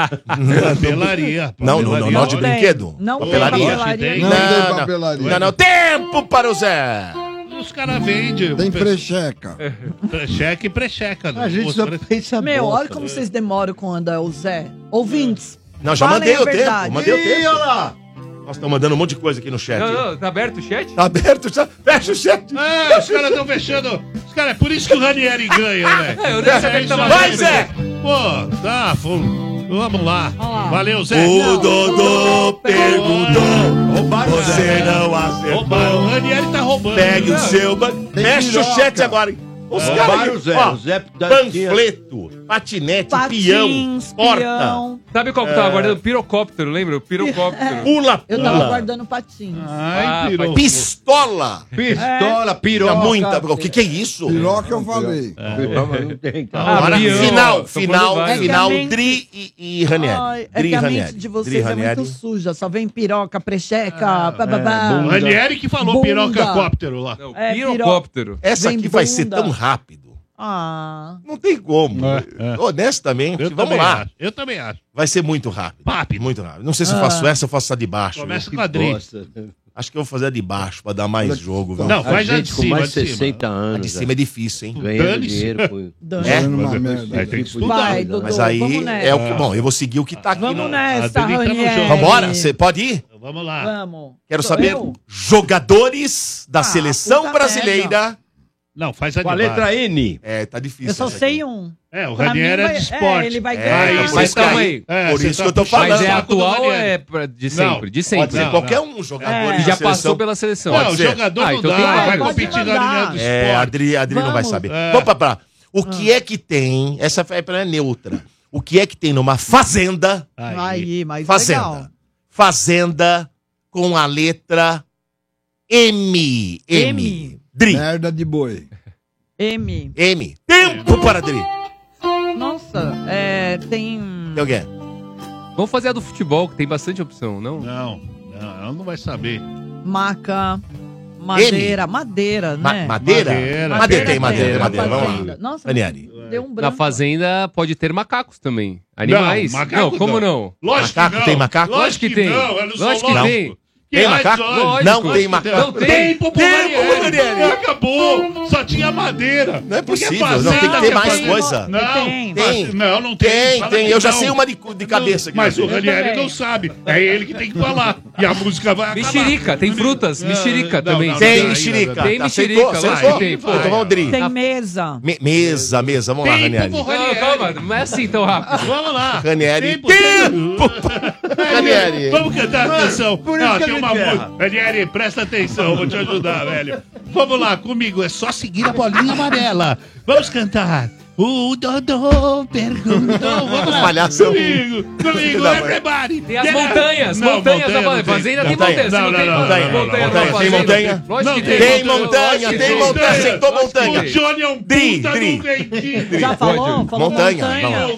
Papelaria. Não, não, não, não de Não tem. brinquedo. Não tem Papelaria. papelaria. Não, Não, tem não. papelaria. Não, não. Tempo para o Zé. Os caras vendem. Tem precheca. Cheque e precheca. A gente só pensa Meu, bosta. olha como vocês demoram com andar o Zé. Ouvintes. Não, já falem mandei a o tempo. verdade. Mandei o Ih, tempo. olha lá. Nós estamos mandando um monte de coisa aqui no chat. Não, não, tá aberto o chat? Tá aberto, já. Fecha o chat. Ah, os caras estão fechando. Os caras, é por isso que o Ranieri ganha, né? É, eu nem sabia que tava Vai, aberto. Zé. Pô, tá, fomos. Vamos lá. lá. Valeu, Zé. O Dodô perguntou. Roubaram o Você Zé. não Rouba, o acertou. Ranieri tá roubando. Pegue o Não. seu. ba- Fecha o piroca. chat agora, hein? Os Roubaram caras. o Zé. Ó, O Zé da- panfleto, patinete, peão, Patins, porta, peão. Sabe qual que eu tava guardando? Pirocóptero, lembra? O pirocóptero. pula, Eu tava pula, guardando patins. Ai, Ah, pirou. pistola. Pistola, Tinha piroca. muita. O que que é isso? Piroca eu falei. Piroca não tem, cara. Ah, Agora, peão. final, Tô falando final, vários. final, É que a mente- Dri e, e Ranieri. Ai, é Dri que e a Ranieri. mente de vocês Dri e é Ranieri. muito suja. Só vem piroca, precheca, bababá. O Ranieri que falou Bunda. pirocacóptero lá. Não, É, pirocóptero. Essa Vem aqui vai ser bunda. tão rápido. Ah. Não tem como. É, é. Honestamente, Eu vamos também lá. acho. Eu também acho. Vai ser muito rápido. Rápido. Muito rápido. Não sei se eu Ah. faço essa ou faço a de baixo. Começa viu? com a Dri. Bosta. Acho que eu vou fazer a de baixo pra dar mais jogo. Viu? Não, A faz a de gente com cima, mais a de de cima. sessenta A de anos. cima é difícil, hein? Ganhando Dane-se. dinheiro. Pô. Dan- É? Fazendo uma merda. Aí tem que estudar. Vai, né? Dodô, Mas aí vamos nessa. é o que. Bom, eu vou seguir o que tá aqui. Vamos no... nessa, A Dri tá no Ranieri. jogo. Vambora? Você pode ir? Vamos lá. Vamos. Quero Sou saber eu? jogadores da Ah, seleção puta brasileira. Não, faz a Com a de letra baixo. N. É, tá difícil. Eu só essa sei aqui. um. É, o Pra Ranieri mim é vai- de esporte. É, ele vai É, ganhar. então, Mas por isso calma que- aí. É, Por você isso tá que eu tô puxando falando. Mas é o saco do atual ou Ranieri. é pra- de sempre? De sempre. Pode ser Não, qualquer não. um jogador. É. da E já seleção. passou pela seleção. Não, Pode o ser. jogador Ah, não então dá, tem vai vários. Pode competir na mandar. linha do É, a esporte. Adri, a Adri não vai Vamos. saber. É. Vamos pra, pra O que é que tem? Essa é pra neutra. o que é que tem numa fazenda. Aí, mais Fazenda. legal. Fazenda com a letra M. M. M. Dri. Merda de boi. M. M. Tempo para Dri. Nossa, é, tem... Tem o quê? Vamos fazer a do futebol, que tem bastante opção, não? Não, não, ela não vai saber. Maca, madeira, M. madeira, Ma- né? madeira? Madeira. Madeira tem, madeira, tem, madeira. na Vamos fazenda. lá. Nossa, Daniele. deu um Na branco. fazenda pode ter macacos também. Animais. Não, Não, macaco como não. não? Lógico Macaco que não. tem macaco? Lógico que tem. Não, é no Lógico que zoológico. tem. Tem Que macaco? raio de zoológico? Não Lógico tem que macaco. Não tem. Tempo, pro Tempo, Ranieri. Ranieri. Acabou. Só tinha madeira. Não é Porque possível, fazenda não, tem que ter é mais fazenda. coisa. Não, Tem. Tem. mas- Não, não tem. Tem, Fala tem. que Eu já não. sei uma de, de cabeça aqui. Mas o Eu Ranieri também. não sabe. É ele que tem que falar. E a música vai acabar. Mexerica, tem frutas. Mexerica Não, também. não, Tem não, mexerica. Tem Tá, mexerica, aceitou? lógico Aceitou? que tem. Então vamos, Dri. Tem mesa. Me- mesa, mesa. Vamos lá, Tempo, Ranieri. porra. Não, calma, não é assim tão rápido. Vamos lá. Ranieri. Tempo, Tempo! Ranieri. Vamos cantar a canção. por isso Ah, que tem ele uma ferra. música. Ranieri, presta atenção, vou te ajudar, velho. Vamos lá, comigo, é só seguir a bolinha amarela. Vamos cantar. O Dodô perguntou. Vamos lá. Palhaço. Comigo, comigo, Filho da mãe. everybody. Tem as Yeah. montanhas, Não, montanhas montanha da não tem. fazenda, tem Montanha. montanha. Se Não, não não, tem não, montanha, não, não, montanha não, na não, tem fazenda, montanha? Lógico Não que tem. tem. Tem montanha, Lógico que tem montanha. Aceitou montanha. O Johnny é um Dri, puta Dri. do ventinho. Já falou? Falou Montanha, montanha. vamos lá.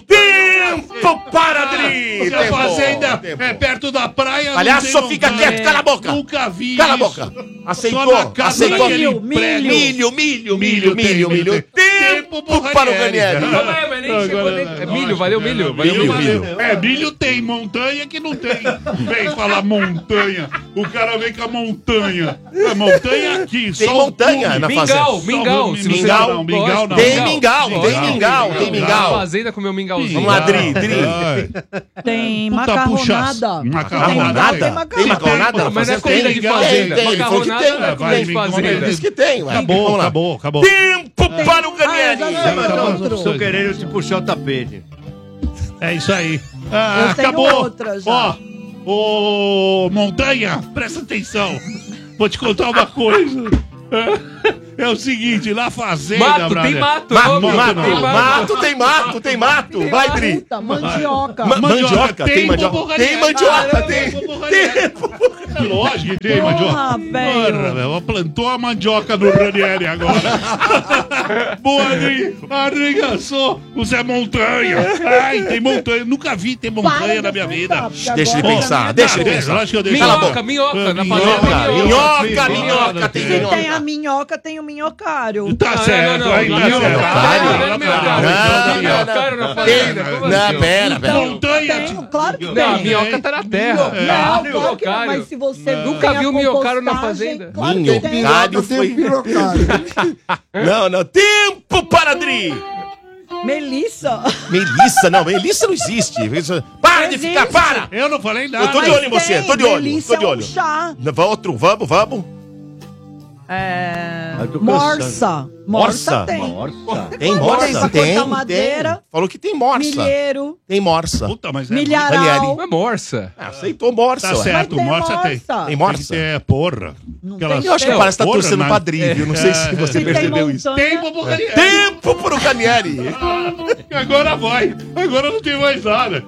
Tempo para, Dri. Se a Tempo, fazenda tempo. é perto da praia, não Palhaço, tem fica montanha. quieto, cala a boca. Nunca vi Cala a isso. boca. Aceitou, Só na casa aceitou. daquele Milho, prédio. Milho, milho, milho, tem, milho, milho. Tempo Tempo pro para o Ranieri. Ranieri. Não, mas nem chegou nem... É milho, valeu milho. Valeu Milho, milho. milho. É, milho tem, montanha que não tem. Vem falar montanha. O cara vem com a montanha. A montanha aqui, Tem só o montanha cume. na Mingau, fazenda. mingau. Se você Mingau, não, mingau não. Tem mingau, tem Mingau, mingau, tem Na mingau. fazenda comeu mingauzinho. Vamos lá, Dri, Dri. Ai, Tem puta macarronada. puxa- Macarronada? Tem Tem macarronada? Não, mas não é Tem, comida de tem, fazenda. tem, ele falou que Macarronada tem, não é vai, comida de vem, fazenda. Ele disse que tem, ué. Acabou, Vamos lá. acabou, acabou. Tempo para o Ah, eu Ranieri. já sei Acabou as outro. opções. querendo te puxar o tapete. É isso aí. Ah, Eu tenho acabou. outra já. Ó, ô, montanha, presta atenção. Vou te contar uma coisa. É o seguinte, na fazenda, Mato, brother. tem mato. Mato, ô, meu, mato, tem mato, tem mato, tem mato. Vai, Dri. Puta, mandioca. Ma- Mandioca, tem Tem mandioca. bobo Tem Ranieri. mandioca, Ah, tem. bobo Ranieri. É lógico que tem Porra, mandioca. velho. Porra, velho, plantou a mandioca do Ranieri agora. Boa, Adri. Arregaçou o Zé Montanha. Ai, tem montanha. Nunca vi ter montanha na minha vida. Deixa ele Ó, pensar, deixa ele é, pensar. lógico que eu deixo. Cala a Minhoca, boca. minhoca. Na Minhoca, fazenda, Minhoca, minhoca, tem Se tem a minhoca. minhoca, tem o minhocário. Tá Ah, certo, não, não, aí tá minhoca. certo. Minhocário? Não, não é minhocário. Não, Tem minhocário na fazenda. Como Não, assim? pera, pera. Montanha. Tem, claro que Não, a tem. minhoca tá na terra. Não, claro que não, minhocário. mas se você Nunca tem a viu minhocário na compostagem, fazenda? Claro que tem. Minhocário foi... Não, não. Tempo para, Dri. Melissa. Melissa, não. Melissa não existe. Isso- Para de ficar, Existe. para. Eu não falei nada. Eu tô de Mas olho em você, tem, tô de olho, Melissa tô de é um olho. chá. Outro, vamos, vamos. É... Eu tô Morsa. cansado. Morsa Morsa? tem. Morsa. Tem morsa? Tem pra Tem, cortar madeira. tem. Falou que tem morsa. Milheiro. Tem morsa. Puta, mas é Milharal. Ranieri. Não é morsa. Ah, aceitou morsa, Tá ué. certo, Mas tem morsa tem. morsa. Tem morsa? É, porra. Não Aquelas- tem Eu acho que Tem. parece que tá Porra, torcendo mas- pra Dri, viu? Não sei se você Se tem percebeu isso. montanha, Tempo pro Ranieri. Tempo pro Ranieri. Agora vai. Agora não tem mais nada.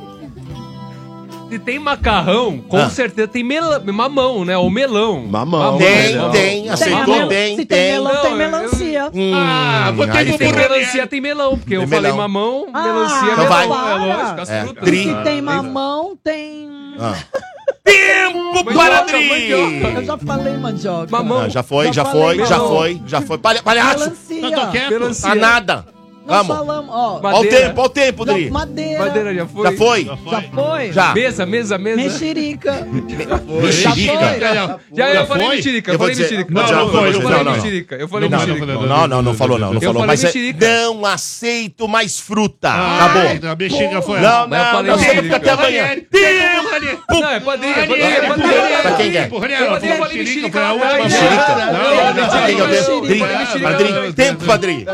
Se tem macarrão, com Ah. certeza tem mela- mamão, né? Ou melão. Mamão. Tem, melão. tem, Tem aceitou, mel- tem, Se tem tem. melão, Não, tem eu- melancia. Hum, Ah, vou ter aí que Se tem Por melancia, Ranieri. tem melão. Porque eu Tem falei melão. mamão, Ah, melancia, Então melão. vai. É lógico, as É, frutas. Dri. Se tem Ah, mamão, tem... Ah. Tempo para Mandioca, Dri. Eu já falei mandioca. Mamão. Ah, já foi, Já já falei, foi, já melão. foi, já foi. Palha- Palhaço, Melancia. Eu tô quieto. Melancia. tá nada. Nós Vamos. falamos, ó. Ma- Olha o Madeira. tempo, olha o tempo, Dri. já- Madeira. Madeira já foi. Já foi? Já foi? Já. Mesa, mesa, mesa. Mexerica. Mexerica. Já foi? Já, Já, eu falei foi? mexerica, Eu eu vou falei dizer- mexerica. Não, Eu não foi, eu não, falei não. mexerica. Eu falei Não, mexerica. não, Não, não, não falou não, não Eu falou. falei Mas é, mexerica. não aceito mais fruta. Ah, Acabou. A bexiga foi Não, Mas eu não, falei não, você mexerica. fica até amanhã. Tempo. Não, é padrinho, é padrinho, é Ranieri, padrinho. Pra quem é? Tempo, Ranieri, Eu ela falei falou mexerica, mexerica, foi a vai, última. vai. Mexerica. Não, Não, não, não, não, Quem é o mexerica, Dri? mexerica, Padri, não, tempo, Padri.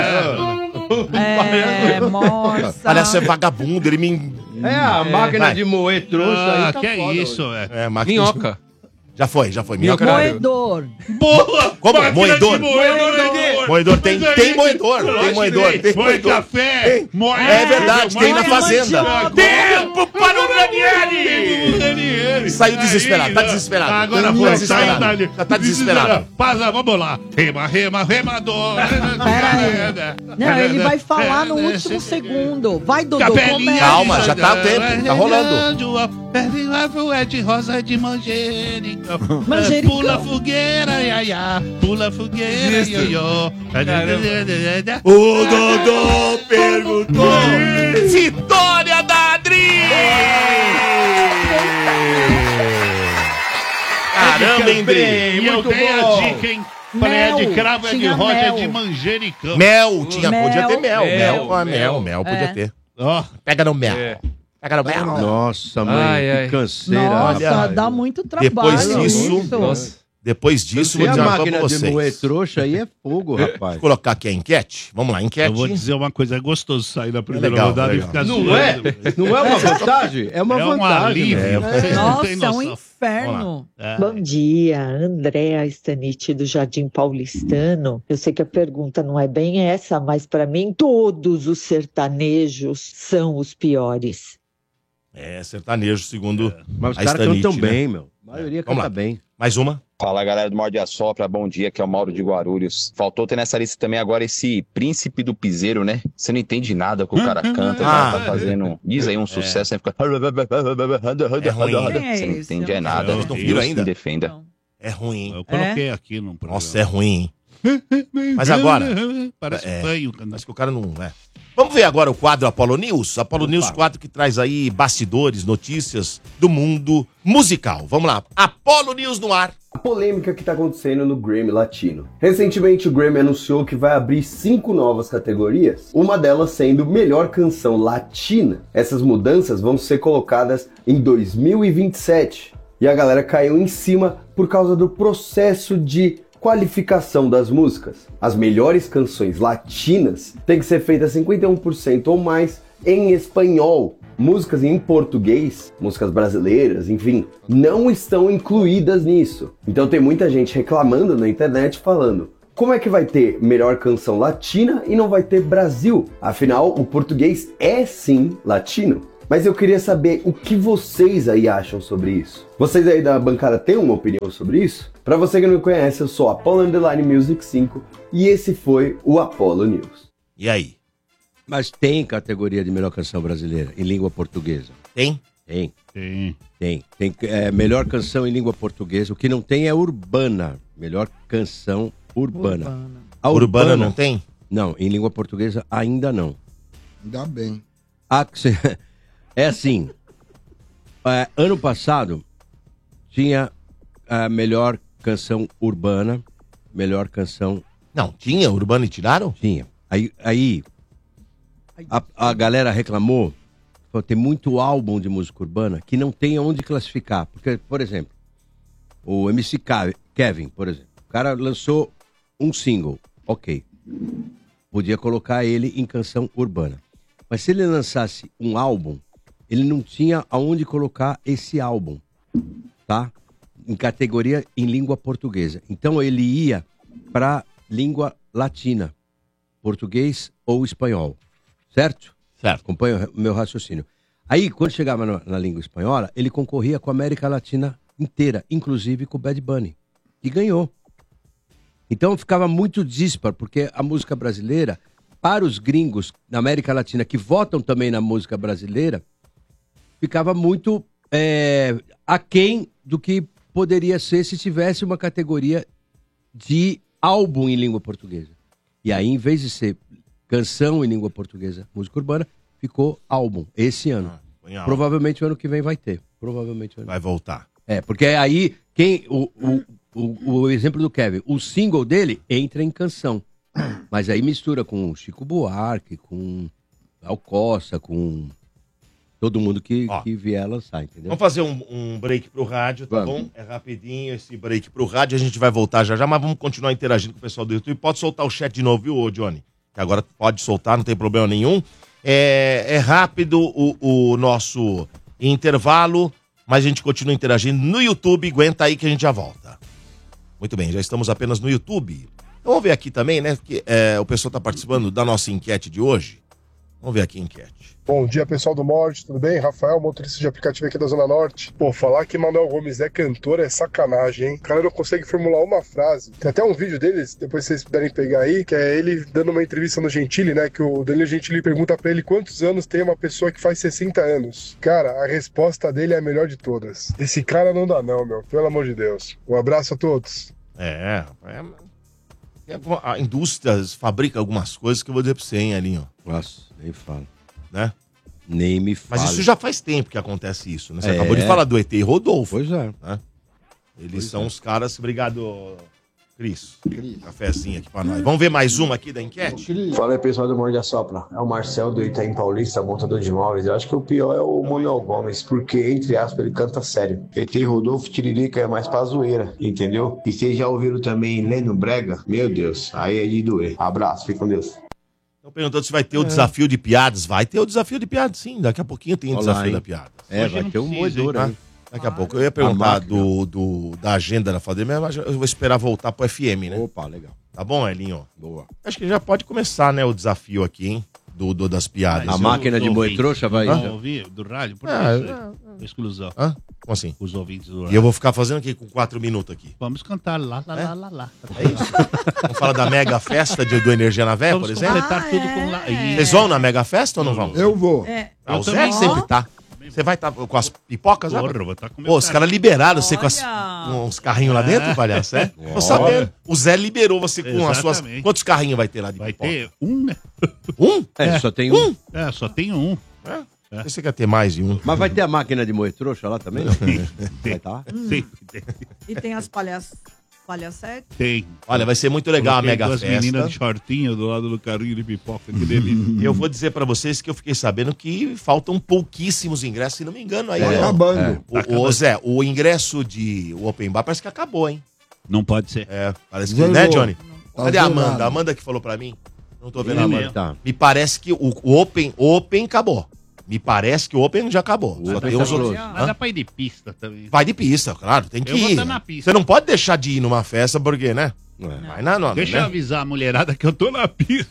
É, morsa. Olha, você é vagabundo, ele me... É, a máquina Vai. de moer trouxa Ah, aí tá que é foda, isso, velho. É, máquina de- Minhoca. Já foi, já foi. Minhoca não. Moedor. Boa! Como? Máquina Moedor? de Moedor. Moedor tem, Mas aí, tem moedor, tem moedor, tem Moe moedor. café, moe... É verdade, tem na moe- fazenda. Tempo para o Ranieri! Ranieri. Saiu desesperado, Aí, tá não. desesperado. Agora Tá foi, desesperado. saiu dali. Já tá desesperado. Passa, vamos lá. Rema, rema, remador. Não, ele vai falar no último segundo. Vai, Dodô, começa. Calma, já tá o tempo, tá rolando. É de rosa de manjericão. Manjericão. Pula fogueira, iaiá. Pula fogueira, ioiô. O Dodô perguntou. Vitória da Adri! Caramba, hein, Dri? E eu dei a dica, hein? Falei, é de cravo, é de tinha rosa, é mel. de manjericão. Mel, tinha, Mel. podia ter mel. Mel, Mel, mel, mel, mel. mel podia É. ter. Ó, Pega no mel. É. Pega no mel. Nossa, mãe, Ai, que ai. canseira. Nossa, Olha, dá muito trabalho. depois disso- isso. Nossa. Depois disso, E vou a dizer uma coisa máquina pra de vocês. moer trouxa aí é fogo, rapaz. Vou colocar aqui a enquete. Vamos lá, enquete. eu vou dizer uma coisa, é gostoso sair da primeira legal, rodada legal. e ficar Não zoando. é? Não é uma vantagem? É uma É um vantagem. alívio. né? Vocês não têm Nossa, é um noção. inferno. É. Bom dia, Andréa Stanite do Jardim Paulistano. Eu sei que a pergunta não é bem essa, mas para mim todos os sertanejos são os piores. É, sertanejo, segundo Mas os a caras Stanite, cantam né? bem, meu. A maioria Vamos canta lá. bem. Mais uma. Fala galera do Morde a Sopra, bom dia, aqui é o Mauro de Guarulhos. Faltou ter nessa lista também agora esse Príncipe do Piseiro, né? Você não entende nada que o cara canta, o Ah. cara tá fazendo, diz aí um sucesso, aí fica... ruim. Você não entende é nada, Vocês não Deus viram me ainda? defenda. Não. É ruim. Eu coloquei aqui no programa. Nossa, é ruim, hein? Mas agora... Parece É. fanho. cantando. Mas que o cara não... É. Vamos ver agora o quadro Apollo News? Apollo News, quadro que traz aí bastidores, notícias do mundo musical. Vamos lá. Apollo News no ar. A polêmica que está acontecendo no Grammy Latino. Recentemente o Grammy anunciou que vai abrir cinco novas categorias, uma delas sendo Melhor Canção Latina. Essas mudanças vão ser colocadas em dois mil e vinte e sete. E a galera caiu em cima por causa do processo de qualificação das músicas. As melhores canções latinas têm que ser feitas cinquenta e um por cento ou mais em espanhol. Músicas em português, músicas brasileiras, enfim, não estão incluídas nisso. Então tem muita gente reclamando na internet falando: como é que vai ter melhor canção latina e não vai ter Brasil? Afinal, o português é sim latino. Mas eu queria saber o que vocês aí acham sobre isso. Vocês aí da bancada têm uma opinião sobre isso? Pra você que não me conhece, eu sou Apollo Underline Music cinco e esse foi o Apollo News. E aí? Mas tem categoria de melhor canção brasileira em língua portuguesa. Tem? Tem, Tem. tem. Tem é, melhor canção em língua portuguesa. O que não tem é urbana. Melhor canção urbana. Urbana. A Urbana não tem? Não, em língua portuguesa ainda não. Ainda bem. Ah, que cê- é assim. é, ano passado tinha a melhor canção urbana, melhor canção. Não, tinha Urbana e tiraram? Tinha. Aí, aí a, a galera reclamou. Falou, tem muito álbum de música urbana que não tem onde classificar. Porque, por exemplo, o M C Ca- Kevin, por exemplo, o cara lançou um single, ok. Podia colocar ele em canção urbana. Mas se ele lançasse um álbum, ele não tinha aonde colocar esse álbum, tá? Em categoria em língua portuguesa. Então ele ia para língua latina, português ou espanhol, certo? Certo. Acompanha o meu raciocínio. Aí, quando chegava na, na língua espanhola, ele concorria com a América Latina inteira, inclusive com o Bad Bunny, e ganhou. Então ficava muito dispar, porque a música brasileira, para os gringos na América Latina, que votam também na música brasileira, ficava muito é, aquém do que poderia ser se tivesse uma categoria de álbum em língua portuguesa. E aí, em vez de ser canção em língua portuguesa, música urbana, ficou álbum, esse ano. Ah, põe álbum. Provavelmente o ano que vem vai ter. Provavelmente o ano Vai voltar. É, porque aí, quem o, o, o, o exemplo do Kevin, o single dele entra em canção. Mas aí mistura com Chico Buarque, com Alcoça, com todo mundo que, Ó. que vier lançar, entendeu? Vamos fazer um, um break pro rádio, tá Vamos. bom? É rapidinho esse break pro rádio, a gente vai voltar já já, mas vamos continuar interagindo com o pessoal do YouTube. Pode soltar o chat de novo, viu, Johnny? Que agora pode soltar, não tem problema nenhum. É, é rápido o, o nosso intervalo. mas a gente continua interagindo no YouTube. Aguenta aí que a gente já volta. Muito bem, já estamos apenas no YouTube. Vamos ver aqui também, né? Que é, o pessoal está participando da nossa enquete de hoje. Vamos ver aqui a enquete. Bom dia, pessoal do Mord, tudo bem? Rafael, motorista de aplicativo aqui da Zona Norte. Pô, falar que Manuel Gomes é cantor é sacanagem, hein? O cara não consegue formular uma frase. Tem até um vídeo deles, depois vocês puderem pegar aí, que é ele dando uma entrevista no Gentili, né? Que o Danilo Gentili pergunta pra ele quantos anos tem uma pessoa que faz sessenta anos. Cara, a resposta dele é a melhor de todas. Esse cara não dá não, meu. Pelo amor de Deus. Um abraço a todos. É, é... A indústria fabrica algumas coisas que eu vou dizer pra você, hein, Alinho? Nossa, nem fala. Né? Nem me fala. Mas isso já faz tempo que acontece isso, né? Você É. acabou de falar do E T e Rodolfo. Pois é. Né? Eles Pois são é. os caras... Obrigado, Cris. Cafézinho aqui pra nós. Vamos ver mais uma aqui da enquete? Fala aí, pessoal do Morde a Sopra. É o Marcel do Itaim Paulista, montador de imóveis. Eu acho que o pior é o Manuel Gomes, porque, entre aspas, ele canta sério. E T Rodolfo Tiririca é mais pra zoeira, entendeu? E vocês já ouviram também Leno Brega? Meu Deus, aí é de doer. Abraço, fique com Deus. Estão perguntando se vai ter o desafio de piadas. Vai ter o desafio de piadas, sim. Daqui a pouquinho tem o Olha desafio lá, hein? da piada. É, vai ter um moedor aí. Daqui a pouco. Eu ia perguntar do, do, da agenda da Fademia, mas eu vou esperar voltar pro F M, né? Opa, legal. Tá bom, Elinho? Boa. Acho que já pode começar, né, o desafio aqui, hein? Do, do das piadas. A máquina de moer trouxa vai... Não ouvir do rádio? Por Ah, que é, isso? Exclusão. Hã? Como assim? Os ouvintes do E rádio. eu vou ficar fazendo aqui com quatro minutos aqui. Vamos cantar lá, lá, É? lá, lá, lá. É isso? Vamos falar da mega festa de, do Energia na Véia, por Vamos exemplo? completar tudo com lá. Vocês vão na mega festa ou não vão? Eu vou. É. Ah, o Eu Zé também. sempre tá. Você vai estar com as pipocas, né? Porra, eu vou tá com meu Pô, os cara. caras liberaram você com as, Olha. com uns carrinhos lá dentro, palhaço, é? Tô Olha. sabendo. O Zé liberou você com as suas... Exatamente. Quantos carrinhos vai ter lá de Vai pipoca? ter um, né? Um? É, só tem um. É, só tem um. É? Você quer ter mais de um? Mas vai ter a máquina de moer trouxa lá também, não? Vai tá? Tem, tem. E tem as palhaças. Palhacetes. Tem. Olha, vai ser muito legal a Coloquei mega duas festa. meninas de shortinho do lado do carrinho de pipoca, que delícia. Eu vou dizer pra vocês que eu fiquei sabendo que faltam pouquíssimos ingressos, se não me engano. Aí, Tá ó. acabando. O, o Zé, o ingresso de o Open Bar parece que acabou, hein? Não pode ser. É, parece que, Zerou. né, Johnny? Tá Cadê a zerado. Amanda? A Amanda que falou pra mim? Não tô vendo É a Amanda. mesmo. Tá. Me parece que o, o Open, o Open acabou. Me parece que o Open já acabou. O Só Open tem tá os outros. close. Mas dá pra ir de pista também. Vai de pista, claro, tem que Eu vou ir. tá na pista. Você não pode deixar de ir numa festa porque, né? É. Vai na nona, Deixa eu né? avisar a mulherada que eu tô na pista.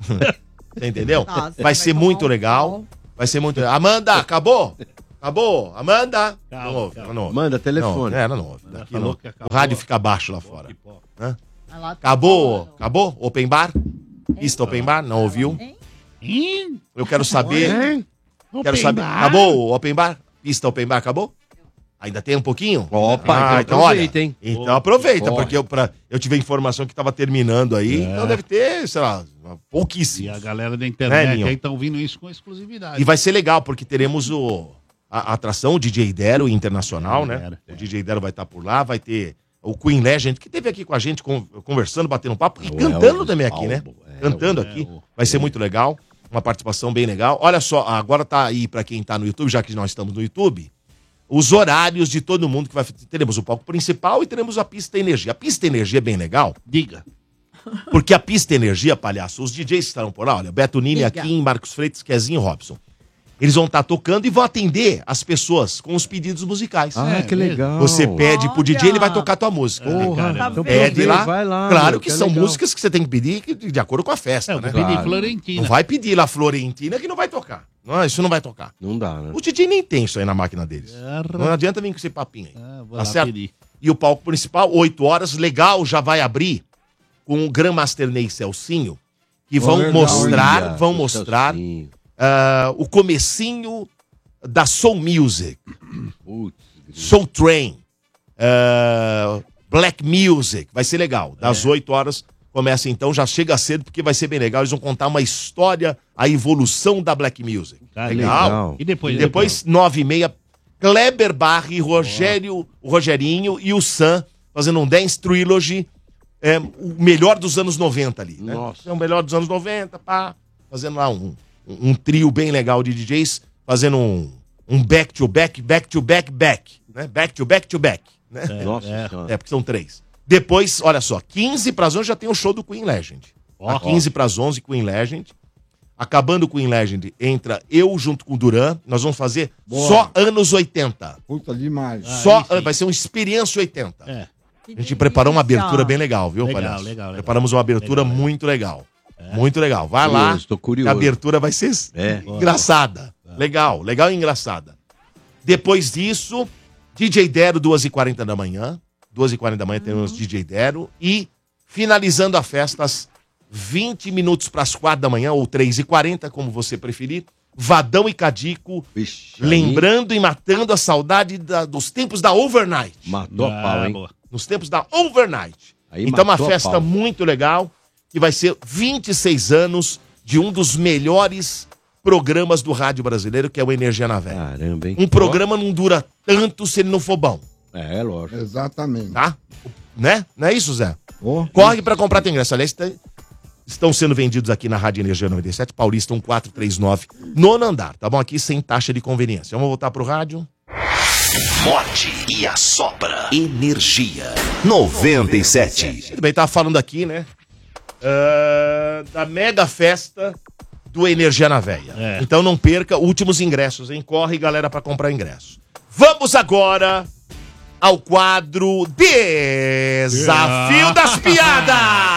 Você entendeu? Tá, você vai vai ser tomar muito um legal. sol. Vai ser muito legal. Amanda, acabou? Acabou? Amanda? Calma, não ouve, calma. ela não ouve. Manda telefone. Não, é, ela não ouve. Ela Daqui falou não. que O acabou. rádio fica baixo lá fora. Pipoca. Hã? Vai lá, Acabou? Acabou? Open bar? Pista open bar? Não ouviu? Hein? Eu quero saber. Quero Open saber. bar? Acabou o open bar? Pista open bar acabou? Ainda tem um pouquinho? Opa, então aproveita, hein? Então aproveita, Corre. porque eu, pra, eu tive a informação que tava terminando aí, então deve ter, sei lá, E pouquíssimo. a galera da Né, internet Ninho? aí estão vindo isso com exclusividade. E vai ser legal, porque teremos o, a, a atração, o D J Dero internacional, né? Dero, O D J Dero vai estar por lá, vai ter o Queen Legend, que esteve aqui com a gente, con- conversando, batendo um papo e É o cantando Elvis também aqui, né? Albo, é, Cantando é, aqui. o- Vai ser muito legal, uma participação bem legal. Olha só, agora tá aí pra quem tá no YouTube, já que nós estamos no YouTube, os horários de todo mundo que vai... Teremos o palco principal e teremos a pista energia. A pista energia é bem legal, Diga. porque a pista energia, palhaço, os D Js estarão por lá, olha, Beto Nini Diga. aqui, Marcos Freitas, Kezinho e Robson. Eles vão estar tocando e vão atender as pessoas com os pedidos musicais. Ah, É, que legal. Você pede pro D J, ele vai tocar a tua música. Porra, Tá então Pede aproveita, lá. vai lá. Claro meu, que é são legal. músicas que você tem que pedir que- de acordo com a festa, É, eu né? pedi Claro. Florentina. Não vai pedir lá Florentina que não vai tocar. Não, isso não vai tocar. Não dá, né? O D J nem tem isso aí na máquina deles. Não adianta vir com esse papinho aí. Ah, vou Tá lá certo? pedir. E o palco principal, oito horas, legal, já vai abrir com o Grandmaster Ney Celcinho, que vão Olha, mostrar, Olha, vão o mostrar Celcinho. ah, o comecinho da Soul Music, Putz, Soul Train, ah, Black Music, vai ser legal. Das oito horas começa então, já chega cedo porque vai ser bem legal. Eles vão contar uma história, a evolução da Black Music. Tá legal. legal. E depois? Depois, nove e meia, Kleber Barri, Rogério, o Rogerinho e o Sam fazendo um Dance Trilogy, é, o melhor dos anos noventa ali, né? Nossa. É o melhor dos anos noventa, pá, fazendo lá um, um, um trio bem legal de D Js, fazendo um, um back to back, back to back, back, né? Back to back to back, né? Nossa é. senhora. É, porque são três. Depois, olha só, quinze para as onze já tem o show do Queen Legend. Ó. A quinze para as onze, Queen Legend. Acabando com o In Legend, entra eu junto com o Duran. Nós vamos fazer Boa. só anos oitenta. Puta demais. Só, vai ser uma experiência oitenta. É. A gente preparou uma abertura bem legal, viu, Legal, palhaço? legal, legal. Preparamos uma abertura Legal, muito legal. Muito legal. Vai lá. Curioso, tô curioso. que A abertura vai ser É. engraçada. Legal, legal e engraçada. Depois disso, D J Dero, duas e quarenta da manhã. duas e quarenta da manhã temos D J Dero. E finalizando a festa às vinte minutos para as quatro da manhã, ou três e quarenta, como você preferir. Vadão e Cadico, Vixe, lembrando e matando a saudade da- dos tempos da Overnight. Matou a pau, hein? boa. Nos tempos da Overnight. Aí Então, uma matou a festa pau. muito legal, que vai ser vinte e seis anos de um dos melhores programas do rádio brasileiro, que é o Energia na Véia. Caramba, hein? Um programa não dura tanto se ele não for bom, É, é lógico. Exatamente. tá? Né? Não é isso, Zé? Ó. Corre pra comprar teu ingresso. Aliás, tem- estão sendo vendidos aqui na Rádio Energia noventa e sete, Paulista um quatro três nove, nono andar, tá bom? Aqui sem taxa de conveniência. Vamos voltar pro rádio. Morde e assopra. Energia noventa e sete. Muito bem, tava falando aqui, né? ah, da mega festa do Energia na Véia. É. Então não perca, últimos ingressos, hein? Corre, galera, pra comprar ingresso. Vamos agora ao quadro Desafio das Piadas!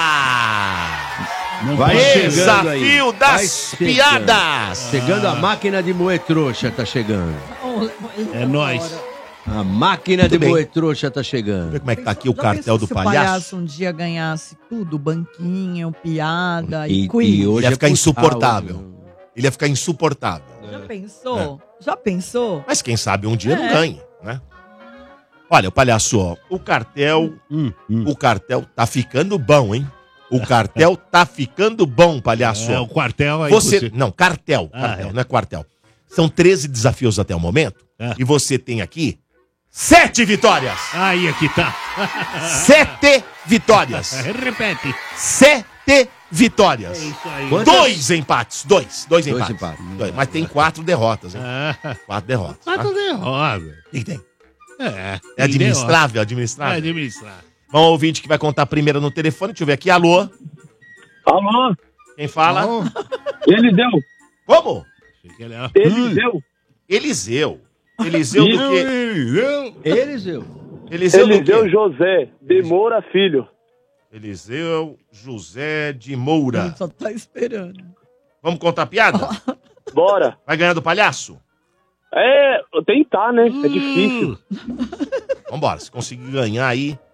Vai chegando aí. Desafio Vai das chegando. Piadas! Chegando a máquina de moer trouxa, tá chegando. É nóis. A máquina Muito de bem. moer trouxa tá chegando. Vê como é que tá aqui o Já cartel pensou do se o palhaço? palhaço um dia ganhasse tudo, banquinho, piada e, E, quiz. e hoje Ele ia é ficar puxar insuportável. hoje. Ele ia ficar insuportável. Já pensou? Já pensou? Mas quem sabe um dia não É. ganha, né? Olha, o palhaço, ó, o cartel, Hum, hum. o cartel tá ficando bom, hein? O cartel tá ficando bom, palhaço. É, o quartel aí. Você, você- não, cartel, Ah, cartel, é. não é quartel. São treze desafios até o momento, É. e você tem aqui sete vitórias. Aí aqui tá. Sete vitórias. Repete. Sete vitórias. É isso aí. Quantas? Dois empates, dois, dois, Dois empates. empates. Dois, mas tem quatro derrotas, hein? Ah, Quatro derrotas. tá? quatro derrotas. O que que tem? É. É administrável, administrável. É administrável. Vamos ao ouvinte que vai contar primeiro no telefone. Deixa eu ver aqui. Alô? Alô? Quem fala? Alô? Eliseu. Como? Achei que ele era- Eliseu. Eliseu. Eliseu do quê? Eliseu. Eliseu do Eliseu quê? José de Moura Filho. Eliseu José de Moura. Ele só tá esperando. Vamos contar piada? Bora. Vai ganhar do palhaço? É, tentar, né? É difícil. Vambora. Se conseguir ganhar aí,